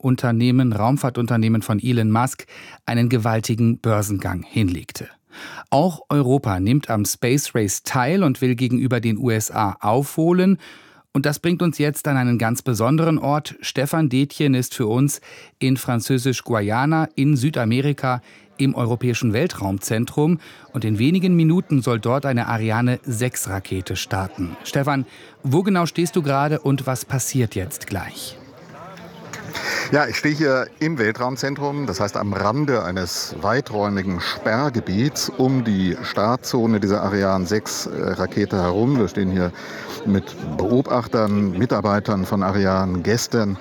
Raumfahrtunternehmen von Elon Musk, einen gewaltigen Börsengang hinlegte. Auch Europa nimmt am Space Race teil und will gegenüber den USA aufholen. Und das bringt uns jetzt an einen ganz besonderen Ort. Stefan Detjen ist für uns in Französisch-Guayana in Südamerika im Europäischen Weltraumzentrum. Und in wenigen Minuten soll dort eine Ariane 6 Rakete starten. Stefan, wo genau stehst du gerade und was passiert jetzt gleich? Ja, ich stehe hier im Weltraumzentrum, das heißt am Rande eines weiträumigen Sperrgebiets um die Startzone dieser Ariane 6 Rakete herum. Wir stehen hier mit Beobachtern, Mitarbeitern von Ariane, Gästen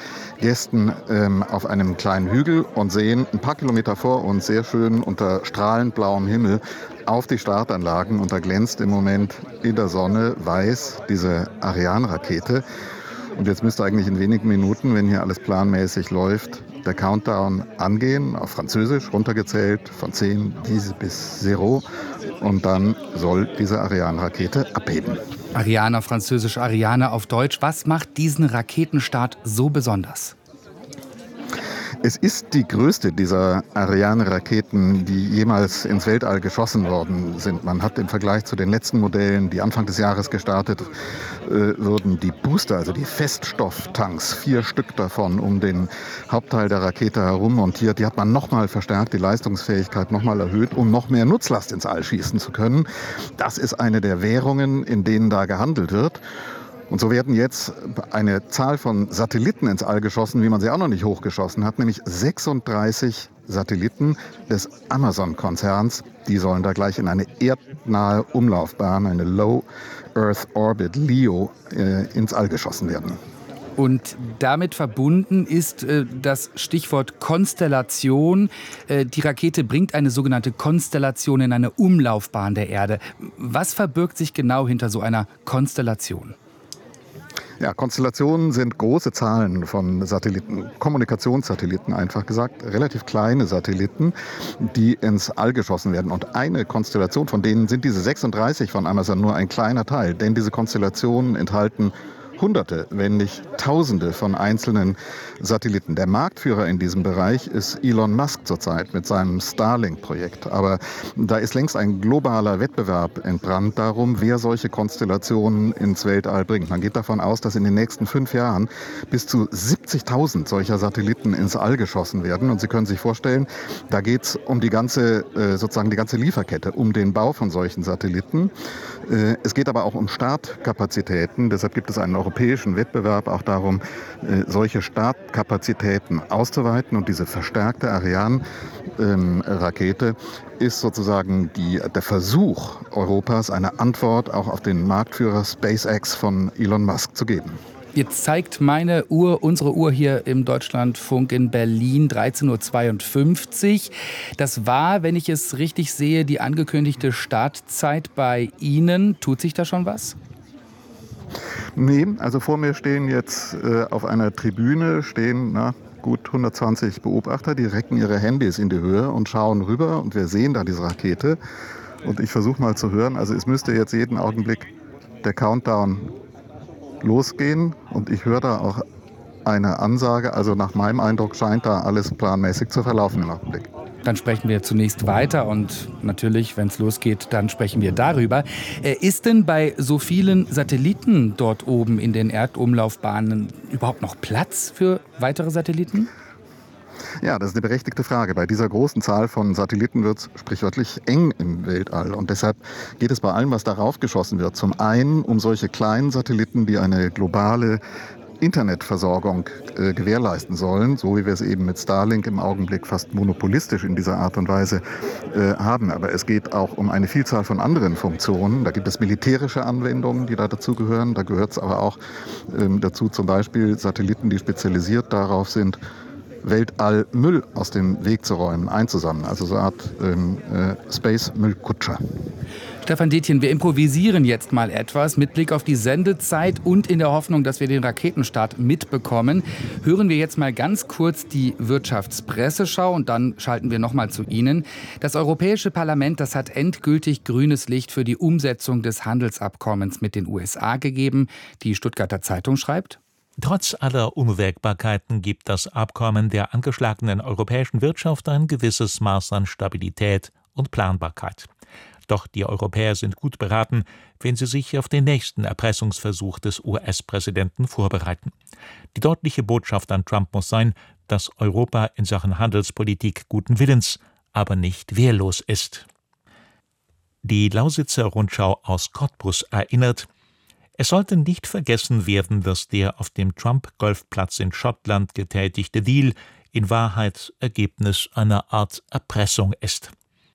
auf einem kleinen Hügel und sehen ein paar Kilometer vor uns sehr schön unter strahlend blauem Himmel auf die Startanlagen. Und da glänzt im Moment in der Sonne weiß diese Ariane-Rakete. Und jetzt müsste eigentlich in wenigen Minuten, wenn hier alles planmäßig läuft, der Countdown angehen, auf Französisch runtergezählt, von 10 bis 0. Und dann soll diese Ariane-Rakete abheben. Ariane auf Französisch, Ariane auf Deutsch. Was macht diesen Raketenstart so besonders? Es ist die größte dieser Ariane-Raketen, die jemals ins Weltall geschossen worden sind. Man hat im Vergleich zu den letzten Modellen, die Anfang des Jahres gestartet wurden, die Booster, also die Feststofftanks, 4 Stück davon um den Hauptteil der Rakete herum montiert. Die hat man nochmal verstärkt, die Leistungsfähigkeit nochmal erhöht, um noch mehr Nutzlast ins All schießen zu können. Das ist eine der Währungen, in denen da gehandelt wird. Und so werden jetzt eine Zahl von Satelliten ins All geschossen, wie man sie auch noch nicht hochgeschossen hat, nämlich 36 Satelliten des Amazon-Konzerns. Die sollen da gleich in eine erdnahe Umlaufbahn, eine Low Earth Orbit, LEO, ins All geschossen werden. Und damit verbunden ist das Stichwort Konstellation. Die Rakete bringt eine sogenannte Konstellation in eine Umlaufbahn der Erde. Was verbirgt sich genau hinter so einer Konstellation? Ja, Konstellationen sind große Zahlen von Satelliten, Kommunikationssatelliten einfach gesagt, relativ kleine Satelliten, die ins All geschossen werden. Und eine Konstellation, von denen sind diese 36 von Amazon nur ein kleiner Teil, denn diese Konstellationen enthalten Hunderte, wenn nicht Tausende von einzelnen Satelliten. Der Marktführer in diesem Bereich ist Elon Musk zurzeit mit seinem Starlink-Projekt. Aber da ist längst ein globaler Wettbewerb entbrannt darum, wer solche Konstellationen ins Weltall bringt. Man geht davon aus, dass in den nächsten 5 Jahren bis zu 70.000 solcher Satelliten ins All geschossen werden. Und Sie können sich vorstellen, da geht es um die ganze Lieferkette, um den Bau von solchen Satelliten. Es geht aber auch um Startkapazitäten. Deshalb gibt es einen europäischen Wettbewerb auch darum, solche Startkapazitäten auszuweiten. Und diese verstärkte Ariane-Rakete ist sozusagen der Versuch Europas, eine Antwort auch auf den Marktführer SpaceX von Elon Musk zu geben. Jetzt zeigt unsere Uhr hier im Deutschlandfunk in Berlin 13:52 Uhr. Das war, wenn ich es richtig sehe, die angekündigte Startzeit bei Ihnen. Tut sich da schon was? Nee, also vor mir stehen jetzt auf einer Tribüne gut 120 Beobachter, die recken ihre Handys in die Höhe und schauen rüber und wir sehen da diese Rakete. Und ich versuche mal zu hören, also es müsste jetzt jeden Augenblick der Countdown losgehen und ich höre da auch eine Ansage. Also nach meinem Eindruck scheint da alles planmäßig zu verlaufen im Augenblick. Dann sprechen wir zunächst weiter und natürlich, wenn es losgeht, dann sprechen wir darüber. Ist denn bei so vielen Satelliten dort oben in den Erdumlaufbahnen überhaupt noch Platz für weitere Satelliten? Ja, das ist eine berechtigte Frage. Bei dieser großen Zahl von Satelliten wird es sprichwörtlich eng im Weltall. Und deshalb geht es bei allem, was darauf geschossen wird, zum einen um solche kleinen Satelliten, die eine globale Internetversorgung gewährleisten sollen, so wie wir es eben mit Starlink im Augenblick fast monopolistisch in dieser Art und Weise haben. Aber es geht auch um eine Vielzahl von anderen Funktionen. Da gibt es militärische Anwendungen, die da dazugehören. Da gehört es aber auch dazu zum Beispiel Satelliten, die spezialisiert darauf sind, Weltallmüll aus dem Weg zu räumen, einzusammeln. Also so eine Art Space-Müllkutscher. Stefan Detjen, wir improvisieren jetzt mal etwas mit Blick auf die Sendezeit und in der Hoffnung, dass wir den Raketenstart mitbekommen. Hören wir jetzt mal ganz kurz die Wirtschaftspresseschau und dann schalten wir noch mal zu Ihnen. Das Europäische Parlament, das hat endgültig grünes Licht für die Umsetzung des Handelsabkommens mit den USA gegeben. Die Stuttgarter Zeitung schreibt: Trotz aller Unwägbarkeiten gibt das Abkommen der angeschlagenen europäischen Wirtschaft ein gewisses Maß an Stabilität und Planbarkeit. Doch die Europäer sind gut beraten, wenn sie sich auf den nächsten Erpressungsversuch des US-Präsidenten vorbereiten. Die deutliche Botschaft an Trump muss sein, dass Europa in Sachen Handelspolitik guten Willens, aber nicht wehrlos ist. Die Lausitzer Rundschau aus Cottbus erinnert: Es sollte nicht vergessen werden, dass der auf dem Trump-Golfplatz in Schottland getätigte Deal in Wahrheit Ergebnis einer Art Erpressung ist.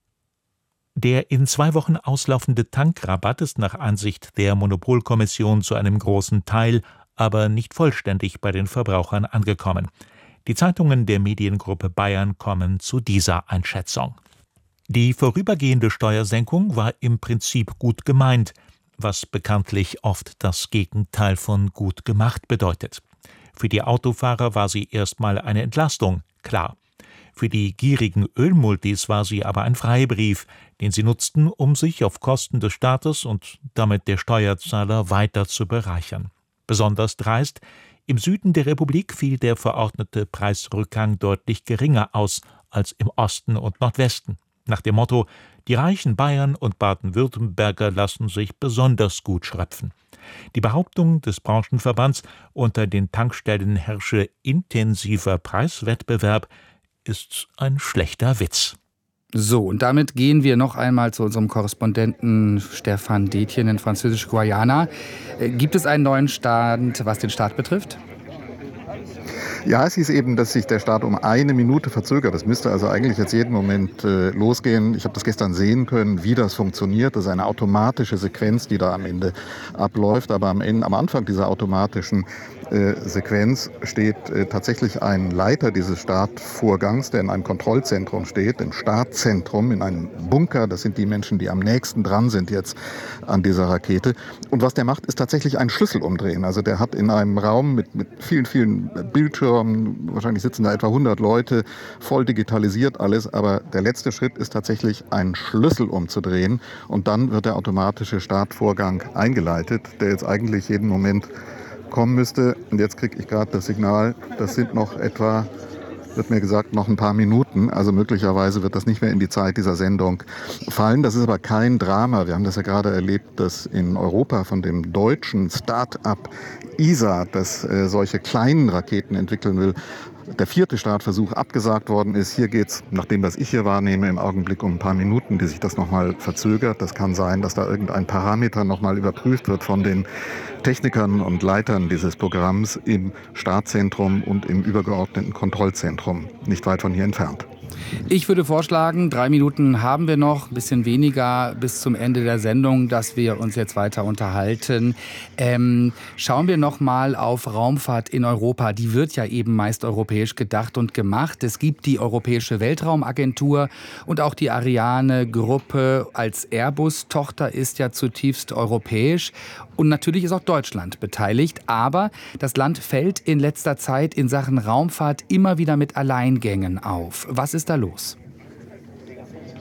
Der in 2 Wochen auslaufende Tankrabatt ist nach Ansicht der Monopolkommission zu einem großen Teil, aber nicht vollständig bei den Verbrauchern angekommen. Die Zeitungen der Mediengruppe Bayern kommen zu dieser Einschätzung. Die vorübergehende Steuersenkung war im Prinzip gut gemeint, was bekanntlich oft das Gegenteil von gut gemacht bedeutet. Für die Autofahrer war sie erstmal eine Entlastung, klar. Für die gierigen Ölmultis war sie aber ein Freibrief, den sie nutzten, um sich auf Kosten des Staates und damit der Steuerzahler weiter zu bereichern. Besonders dreist: Im Süden der Republik fiel der verordnete Preisrückgang deutlich geringer aus als im Osten und Nordwesten. Nach dem Motto: Die reichen Bayern und Baden-Württemberger lassen sich besonders gut schröpfen. Die Behauptung des Branchenverbands, unter den Tankstellen herrsche intensiver Preiswettbewerb, ist ein schlechter Witz. So, und damit gehen wir noch einmal zu unserem Korrespondenten Stefan Detjen in Französisch-Guayana. Gibt es einen neuen Stand, was den Start betrifft? Ja, es hieß eben, dass sich der Start um 1 Minute verzögert. Das müsste also eigentlich jetzt jeden Moment losgehen. Ich habe das gestern sehen können, wie das funktioniert. Das ist eine automatische Sequenz, die da am Ende abläuft. Aber am Anfang dieser automatischen Sequenz steht tatsächlich ein Leiter dieses Startvorgangs, der in einem Kontrollzentrum steht, im Startzentrum, in einem Bunker. Das sind die Menschen, die am nächsten dran sind jetzt an dieser Rakete. Und was der macht, ist tatsächlich einen Schlüssel umdrehen. Also der hat in einem Raum mit vielen, vielen Bildschirmen, wahrscheinlich sitzen da etwa 100 Leute, voll digitalisiert alles. Aber der letzte Schritt ist tatsächlich, einen Schlüssel umzudrehen. Und dann wird der automatische Startvorgang eingeleitet, der jetzt eigentlich jeden Moment kommen müsste. Und jetzt kriege ich gerade das Signal, das sind noch etwa, wird mir gesagt, noch ein paar Minuten. Also möglicherweise wird das nicht mehr in die Zeit dieser Sendung fallen. Das ist aber kein Drama. Wir haben das ja gerade erlebt, dass in Europa von dem deutschen Start-up ESA, das solche kleinen Raketen entwickeln will, der 4. Startversuch abgesagt worden ist. Hier geht es, nach dem, was ich hier wahrnehme, im Augenblick um ein paar Minuten, die sich das nochmal verzögert. Das kann sein, dass da irgendein Parameter nochmal überprüft wird von den Technikern und Leitern dieses Programms im Startzentrum und im übergeordneten Kontrollzentrum, nicht weit von hier entfernt. Ich würde vorschlagen, 3 Minuten haben wir noch, ein bisschen weniger bis zum Ende der Sendung, dass wir uns jetzt weiter unterhalten. Schauen wir noch mal auf Raumfahrt in Europa. Die wird ja eben meist europäisch gedacht und gemacht. Es gibt die Europäische Weltraumagentur und auch die Ariane-Gruppe als Airbus-Tochter ist ja zutiefst europäisch. Und natürlich ist auch Deutschland beteiligt. Aber das Land fällt in letzter Zeit in Sachen Raumfahrt immer wieder mit Alleingängen auf. Was ist da los?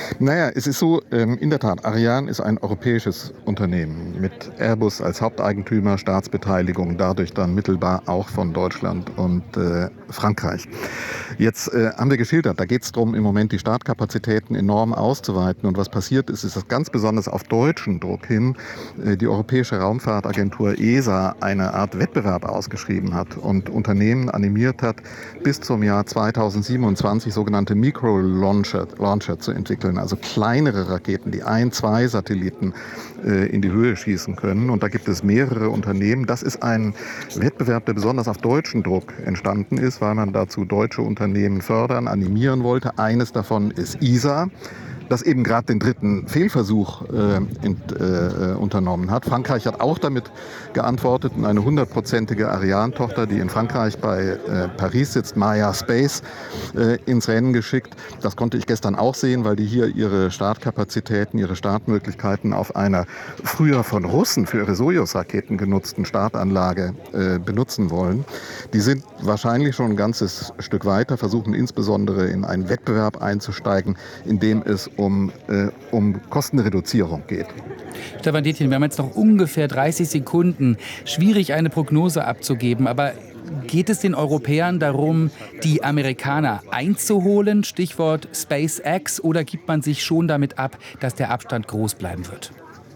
Naja, es ist so, in der Tat, Ariane ist ein europäisches Unternehmen mit Airbus als Haupteigentümer, Staatsbeteiligung, dadurch dann mittelbar auch von Deutschland und Frankreich. Jetzt haben wir geschildert, da geht es darum, im Moment die Startkapazitäten enorm auszuweiten. Und was passiert ist, dass ganz besonders auf deutschen Druck hin die Europäische Raumfahrtagentur ESA eine Art Wettbewerb ausgeschrieben hat und Unternehmen animiert hat, bis zum Jahr 2027 sogenannte Micro-Launcher zu entwickeln, also kleinere Raketen, die 1-2 Satelliten in die Höhe schießen können. Und da gibt es mehrere Unternehmen. Das ist ein Wettbewerb, der besonders auf deutschen Druck entstanden ist, weil man dazu deutsche Unternehmen fördern, animieren wollte. Eines davon ist ESA, das eben gerade den dritten Fehlversuch unternommen hat. Frankreich hat auch damit geantwortet und eine 100%ige Ariane-Tochter, die in Frankreich bei Paris sitzt, Maya Space, ins Rennen geschickt. Das konnte ich gestern auch sehen, weil die hier ihre Startkapazitäten, ihre Startmöglichkeiten auf einer früher von Russen für ihre Sojus-Raketen genutzten Startanlage benutzen wollen. Die sind wahrscheinlich schon ein ganzes Stück weiter, versuchen insbesondere in einen Wettbewerb einzusteigen, in dem es um Kostenreduzierung geht. Stefan Detjen, wir haben jetzt noch ungefähr 30 Sekunden. Schwierig, eine Prognose abzugeben, aber geht es den Europäern darum, die Amerikaner einzuholen, Stichwort SpaceX, oder gibt man sich schon damit ab, dass der Abstand groß bleiben wird?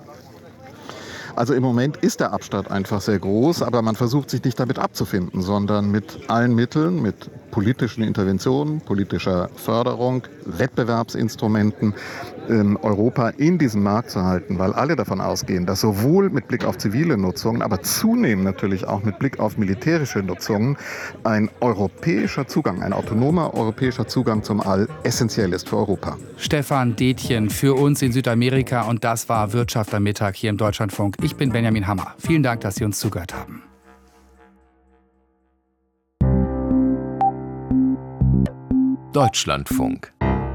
Also im Moment ist der Abstand einfach sehr groß, aber man versucht sich nicht damit abzufinden, sondern mit allen Mitteln, mit politischen Interventionen, politischer Förderung, Wettbewerbsinstrumenten, Europa in diesem Markt zu halten, weil alle davon ausgehen, dass sowohl mit Blick auf zivile Nutzungen, aber zunehmend natürlich auch mit Blick auf militärische Nutzungen ein europäischer Zugang, ein autonomer europäischer Zugang zum All essentiell ist für Europa. Stefan Detjen für uns in Südamerika, und das war Wirtschaft am Mittag hier im Deutschlandfunk. Ich bin Benjamin Hammer. Vielen Dank, dass Sie uns zugehört haben. Deutschlandfunk.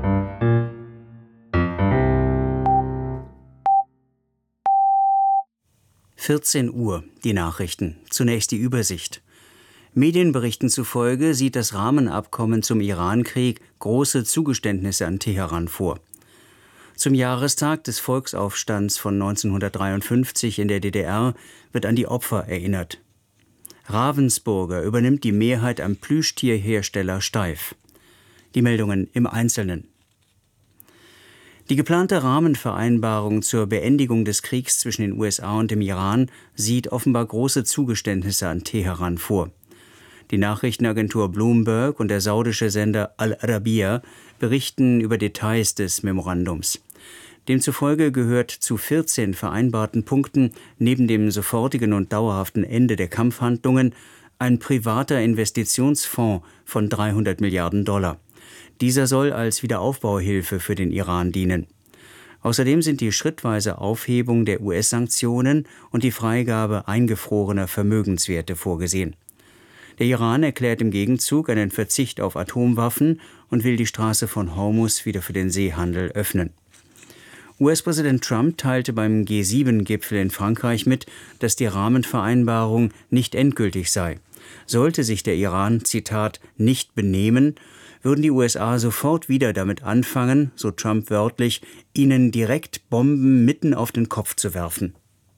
Uhr, die Nachrichten. Zunächst die Übersicht. Medienberichten zufolge sieht das Rahmenabkommen zum Irankrieg große Zugeständnisse an Teheran vor. Zum Jahrestag des Volksaufstands von 1953 in der DDR wird an die Opfer erinnert. Ravensburger übernimmt die Mehrheit am Plüschtierhersteller Steiff. Die Meldungen im Einzelnen. Die geplante Rahmenvereinbarung zur Beendigung des Kriegs zwischen den USA und dem Iran sieht offenbar große Zugeständnisse an Teheran vor. Die Nachrichtenagentur Bloomberg und der saudische Sender Al Arabiya berichten über Details des Memorandums. Demzufolge gehört zu 14 vereinbarten Punkten neben dem sofortigen und dauerhaften Ende der Kampfhandlungen ein privater Investitionsfonds von $300 Milliarden. Dieser soll als Wiederaufbauhilfe für den Iran dienen. Außerdem sind die schrittweise Aufhebung der US-Sanktionen und die Freigabe eingefrorener Vermögenswerte vorgesehen. Der Iran erklärt im Gegenzug einen Verzicht auf Atomwaffen und will die Straße von Hormuz wieder für den Seehandel öffnen. US-Präsident Trump teilte beim G7-Gipfel in Frankreich mit, dass die Rahmenvereinbarung nicht endgültig sei. Sollte sich der Iran, Zitat, nicht benehmen, würden die USA sofort wieder damit anfangen, so Trump wörtlich, ihnen direkt Bomben mitten auf den Kopf zu werfen.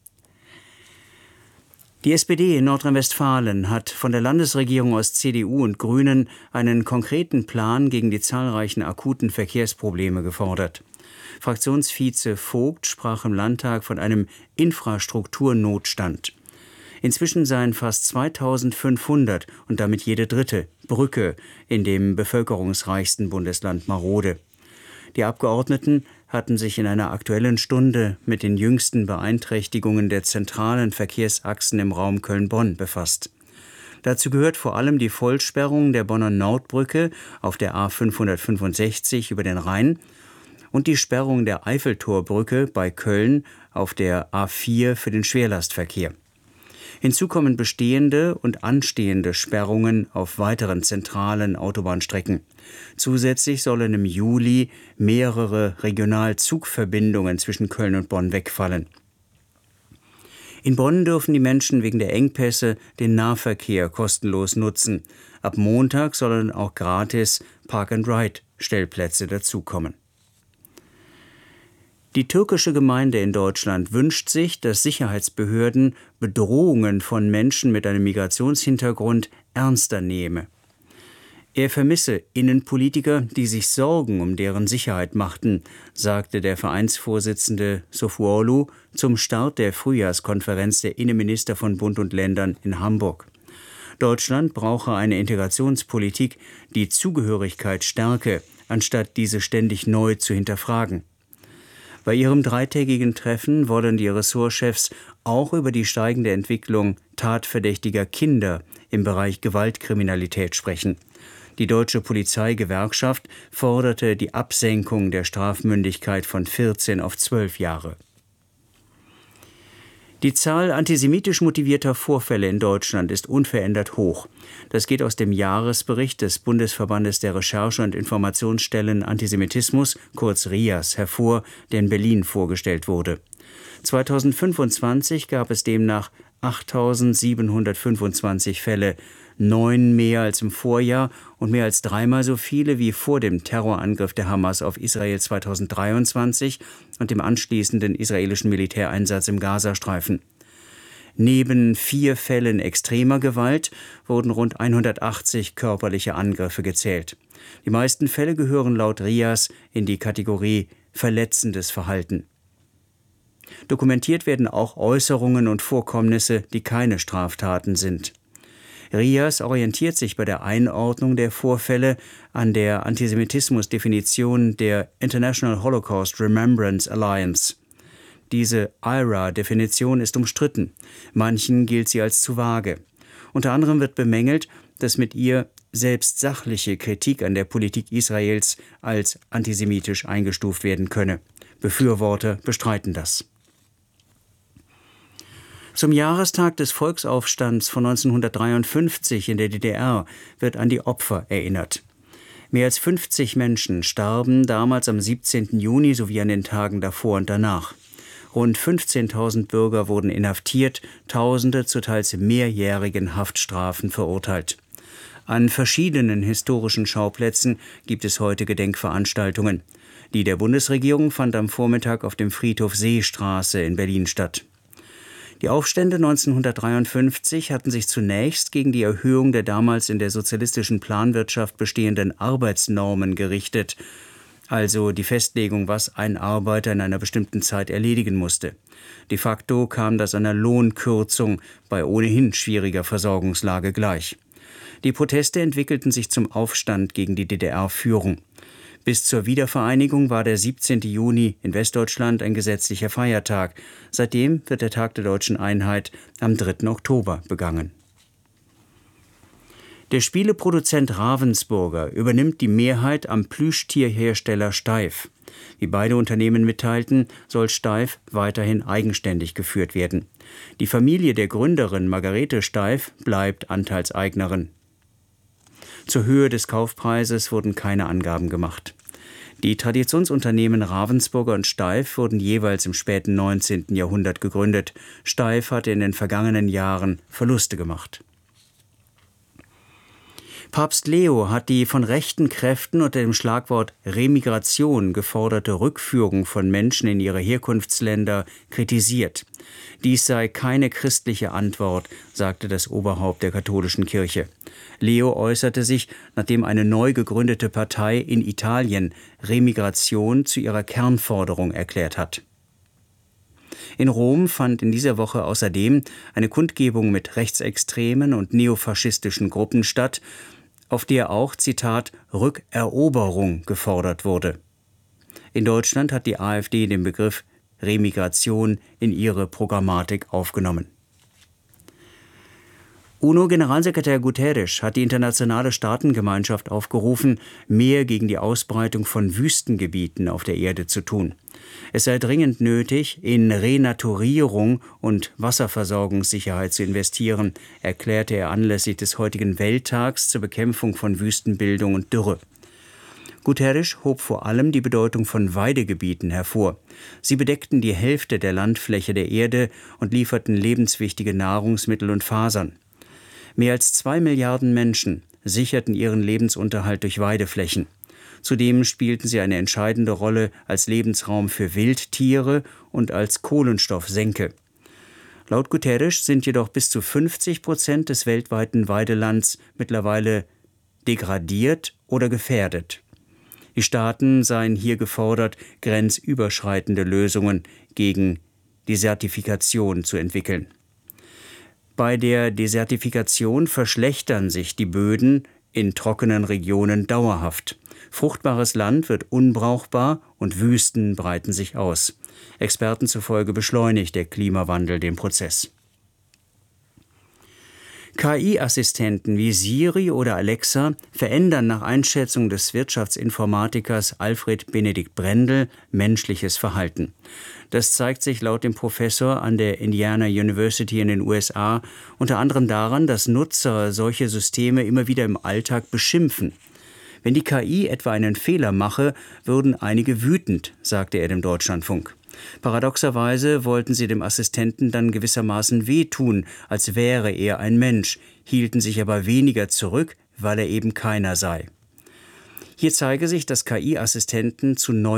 Die SPD in Nordrhein-Westfalen hat von der Landesregierung aus CDU und Grünen einen konkreten Plan gegen die zahlreichen akuten Verkehrsprobleme gefordert. Fraktionsvize Vogt sprach im Landtag von einem Infrastrukturnotstand. Inzwischen seien fast 2500 und damit jede dritte Brücke in dem bevölkerungsreichsten Bundesland marode. Die Abgeordneten hatten sich in einer Aktuellen Stunde mit den jüngsten Beeinträchtigungen der zentralen Verkehrsachsen im Raum Köln-Bonn befasst. Dazu gehört vor allem die Vollsperrung der Bonner Nordbrücke auf der A565 über den Rhein und die Sperrung der Eiffeltorbrücke bei Köln auf der A4 für den Schwerlastverkehr. Hinzu kommen bestehende und anstehende Sperrungen auf weiteren zentralen Autobahnstrecken. Zusätzlich sollen im Juli mehrere Regionalzugverbindungen zwischen Köln und Bonn wegfallen. In Bonn dürfen die Menschen wegen der Engpässe den Nahverkehr kostenlos nutzen. Ab Montag sollen auch gratis Park-and-Ride-Stellplätze dazukommen. Die türkische Gemeinde in Deutschland wünscht sich, dass Sicherheitsbehörden Bedrohungen von Menschen mit einem Migrationshintergrund ernster nehmen. Er vermisse Innenpolitiker, die sich Sorgen um deren Sicherheit machten, sagte der Vereinsvorsitzende Sofuoglu zum Start der Frühjahrskonferenz der Innenminister von Bund und Ländern in Hamburg. Deutschland brauche eine Integrationspolitik, die Zugehörigkeit stärke, anstatt diese ständig neu zu hinterfragen. Bei ihrem dreitägigen Treffen wollen die Ressortchefs auch über die steigende Entwicklung tatverdächtiger Kinder im Bereich Gewaltkriminalität sprechen. Die Deutsche Polizeigewerkschaft forderte die Absenkung der Strafmündigkeit von 14 auf 12 Jahre. Die Zahl antisemitisch motivierter Vorfälle in Deutschland ist unverändert hoch. Das geht aus dem Jahresbericht des Bundesverbandes der Recherche- und Informationsstellen Antisemitismus, kurz RIAS, hervor, der in Berlin vorgestellt wurde. 2025 gab es demnach 8.725 Fälle, 9 mehr als im Vorjahr und mehr als 3-mal so viele wie vor dem Terrorangriff der Hamas auf Israel 2023 und dem anschließenden israelischen Militäreinsatz im Gazastreifen. Neben 4 Fällen extremer Gewalt wurden rund 180 körperliche Angriffe gezählt. Die meisten Fälle gehören laut RIAS in die Kategorie verletzendes Verhalten. Dokumentiert werden auch Äußerungen und Vorkommnisse, die keine Straftaten sind. RIAS orientiert sich bei der Einordnung der Vorfälle an der Antisemitismus-Definition der International Holocaust Remembrance Alliance. Diese IHRA-Definition ist umstritten. Manchen gilt sie als zu vage. Unter anderem wird bemängelt, dass mit ihr selbst sachliche Kritik an der Politik Israels als antisemitisch eingestuft werden könne. Befürworter bestreiten das. Zum Jahrestag des Volksaufstands von 1953 in der DDR wird an die Opfer erinnert. Mehr als 50 Menschen starben damals am 17. Juni sowie an den Tagen davor und danach. Rund 15.000 Bürger wurden inhaftiert, Tausende zu teils mehrjährigen Haftstrafen verurteilt. An verschiedenen historischen Schauplätzen gibt es heute Gedenkveranstaltungen. Die der Bundesregierung fand am Vormittag auf dem Friedhof Seestraße in Berlin statt. Die Aufstände 1953 hatten sich zunächst gegen die Erhöhung der damals in der sozialistischen Planwirtschaft bestehenden Arbeitsnormen gerichtet, also die Festlegung, was ein Arbeiter in einer bestimmten Zeit erledigen musste. De facto kam das einer Lohnkürzung bei ohnehin schwieriger Versorgungslage gleich. Die Proteste entwickelten sich zum Aufstand gegen die DDR-Führung. Bis zur Wiedervereinigung war der 17. Juni in Westdeutschland ein gesetzlicher Feiertag. Seitdem wird der Tag der deutschen Einheit am 3. Oktober begangen. Der Spieleproduzent Ravensburger übernimmt die Mehrheit am Plüschtierhersteller Steiff. Wie beide Unternehmen mitteilten, soll Steiff weiterhin eigenständig geführt werden. Die Familie der Gründerin Margarete Steiff bleibt Anteilseignerin. Zur Höhe des Kaufpreises wurden keine Angaben gemacht. Die Traditionsunternehmen Ravensburger und Steiff wurden jeweils im späten 19. Jahrhundert gegründet. Steiff hatte in den vergangenen Jahren Verluste gemacht. Papst Leo hat die von rechten Kräften unter dem Schlagwort Remigration geforderte Rückführung von Menschen in ihre Herkunftsländer kritisiert. Dies sei keine christliche Antwort, sagte das Oberhaupt der katholischen Kirche. Leo äußerte sich, nachdem eine neu gegründete Partei in Italien Remigration zu ihrer Kernforderung erklärt hat. In Rom fand in dieser Woche außerdem eine Kundgebung mit rechtsextremen und neofaschistischen Gruppen statt, auf der auch, Zitat, Rückeroberung gefordert wurde. In Deutschland hat die AfD den Begriff Remigration in ihre Programmatik aufgenommen. UNO-Generalsekretär Guterres hat die internationale Staatengemeinschaft aufgerufen, mehr gegen die Ausbreitung von Wüstengebieten auf der Erde zu tun. Es sei dringend nötig, in Renaturierung und Wasserversorgungssicherheit zu investieren, erklärte er anlässlich des heutigen Welttags zur Bekämpfung von Wüstenbildung und Dürre. Guterres hob vor allem die Bedeutung von Weidegebieten hervor. Sie bedeckten die Hälfte der Landfläche der Erde und lieferten lebenswichtige Nahrungsmittel und Fasern. Mehr als 2 Milliarden Menschen sicherten ihren Lebensunterhalt durch Weideflächen. Zudem spielten sie eine entscheidende Rolle als Lebensraum für Wildtiere und als Kohlenstoffsenke. Laut Guterres sind jedoch bis zu 50% des weltweiten Weidelands mittlerweile degradiert oder gefährdet. Die Staaten seien hier gefordert, grenzüberschreitende Lösungen gegen Desertifikation zu entwickeln. Bei der Desertifikation verschlechtern sich die Böden in trockenen Regionen dauerhaft. Fruchtbares Land wird unbrauchbar und Wüsten breiten sich aus. Experten zufolge beschleunigt der Klimawandel den Prozess. KI-Assistenten wie Siri oder Alexa verändern nach Einschätzung des Wirtschaftsinformatikers Alfred Benedikt Brendel menschliches Verhalten. Das zeigt sich laut dem Professor an der Indiana University in den USA unter anderem daran, dass Nutzer solche Systeme immer wieder im Alltag beschimpfen. Wenn die KI etwa einen Fehler mache, würden einige wütend, sagte er dem Deutschlandfunk. Paradoxerweise wollten sie dem Assistenten dann gewissermaßen wehtun, als wäre er ein Mensch, hielten sich aber weniger zurück, weil er eben keiner sei. Hier zeige sich, dass KI-Assistenten zu neuen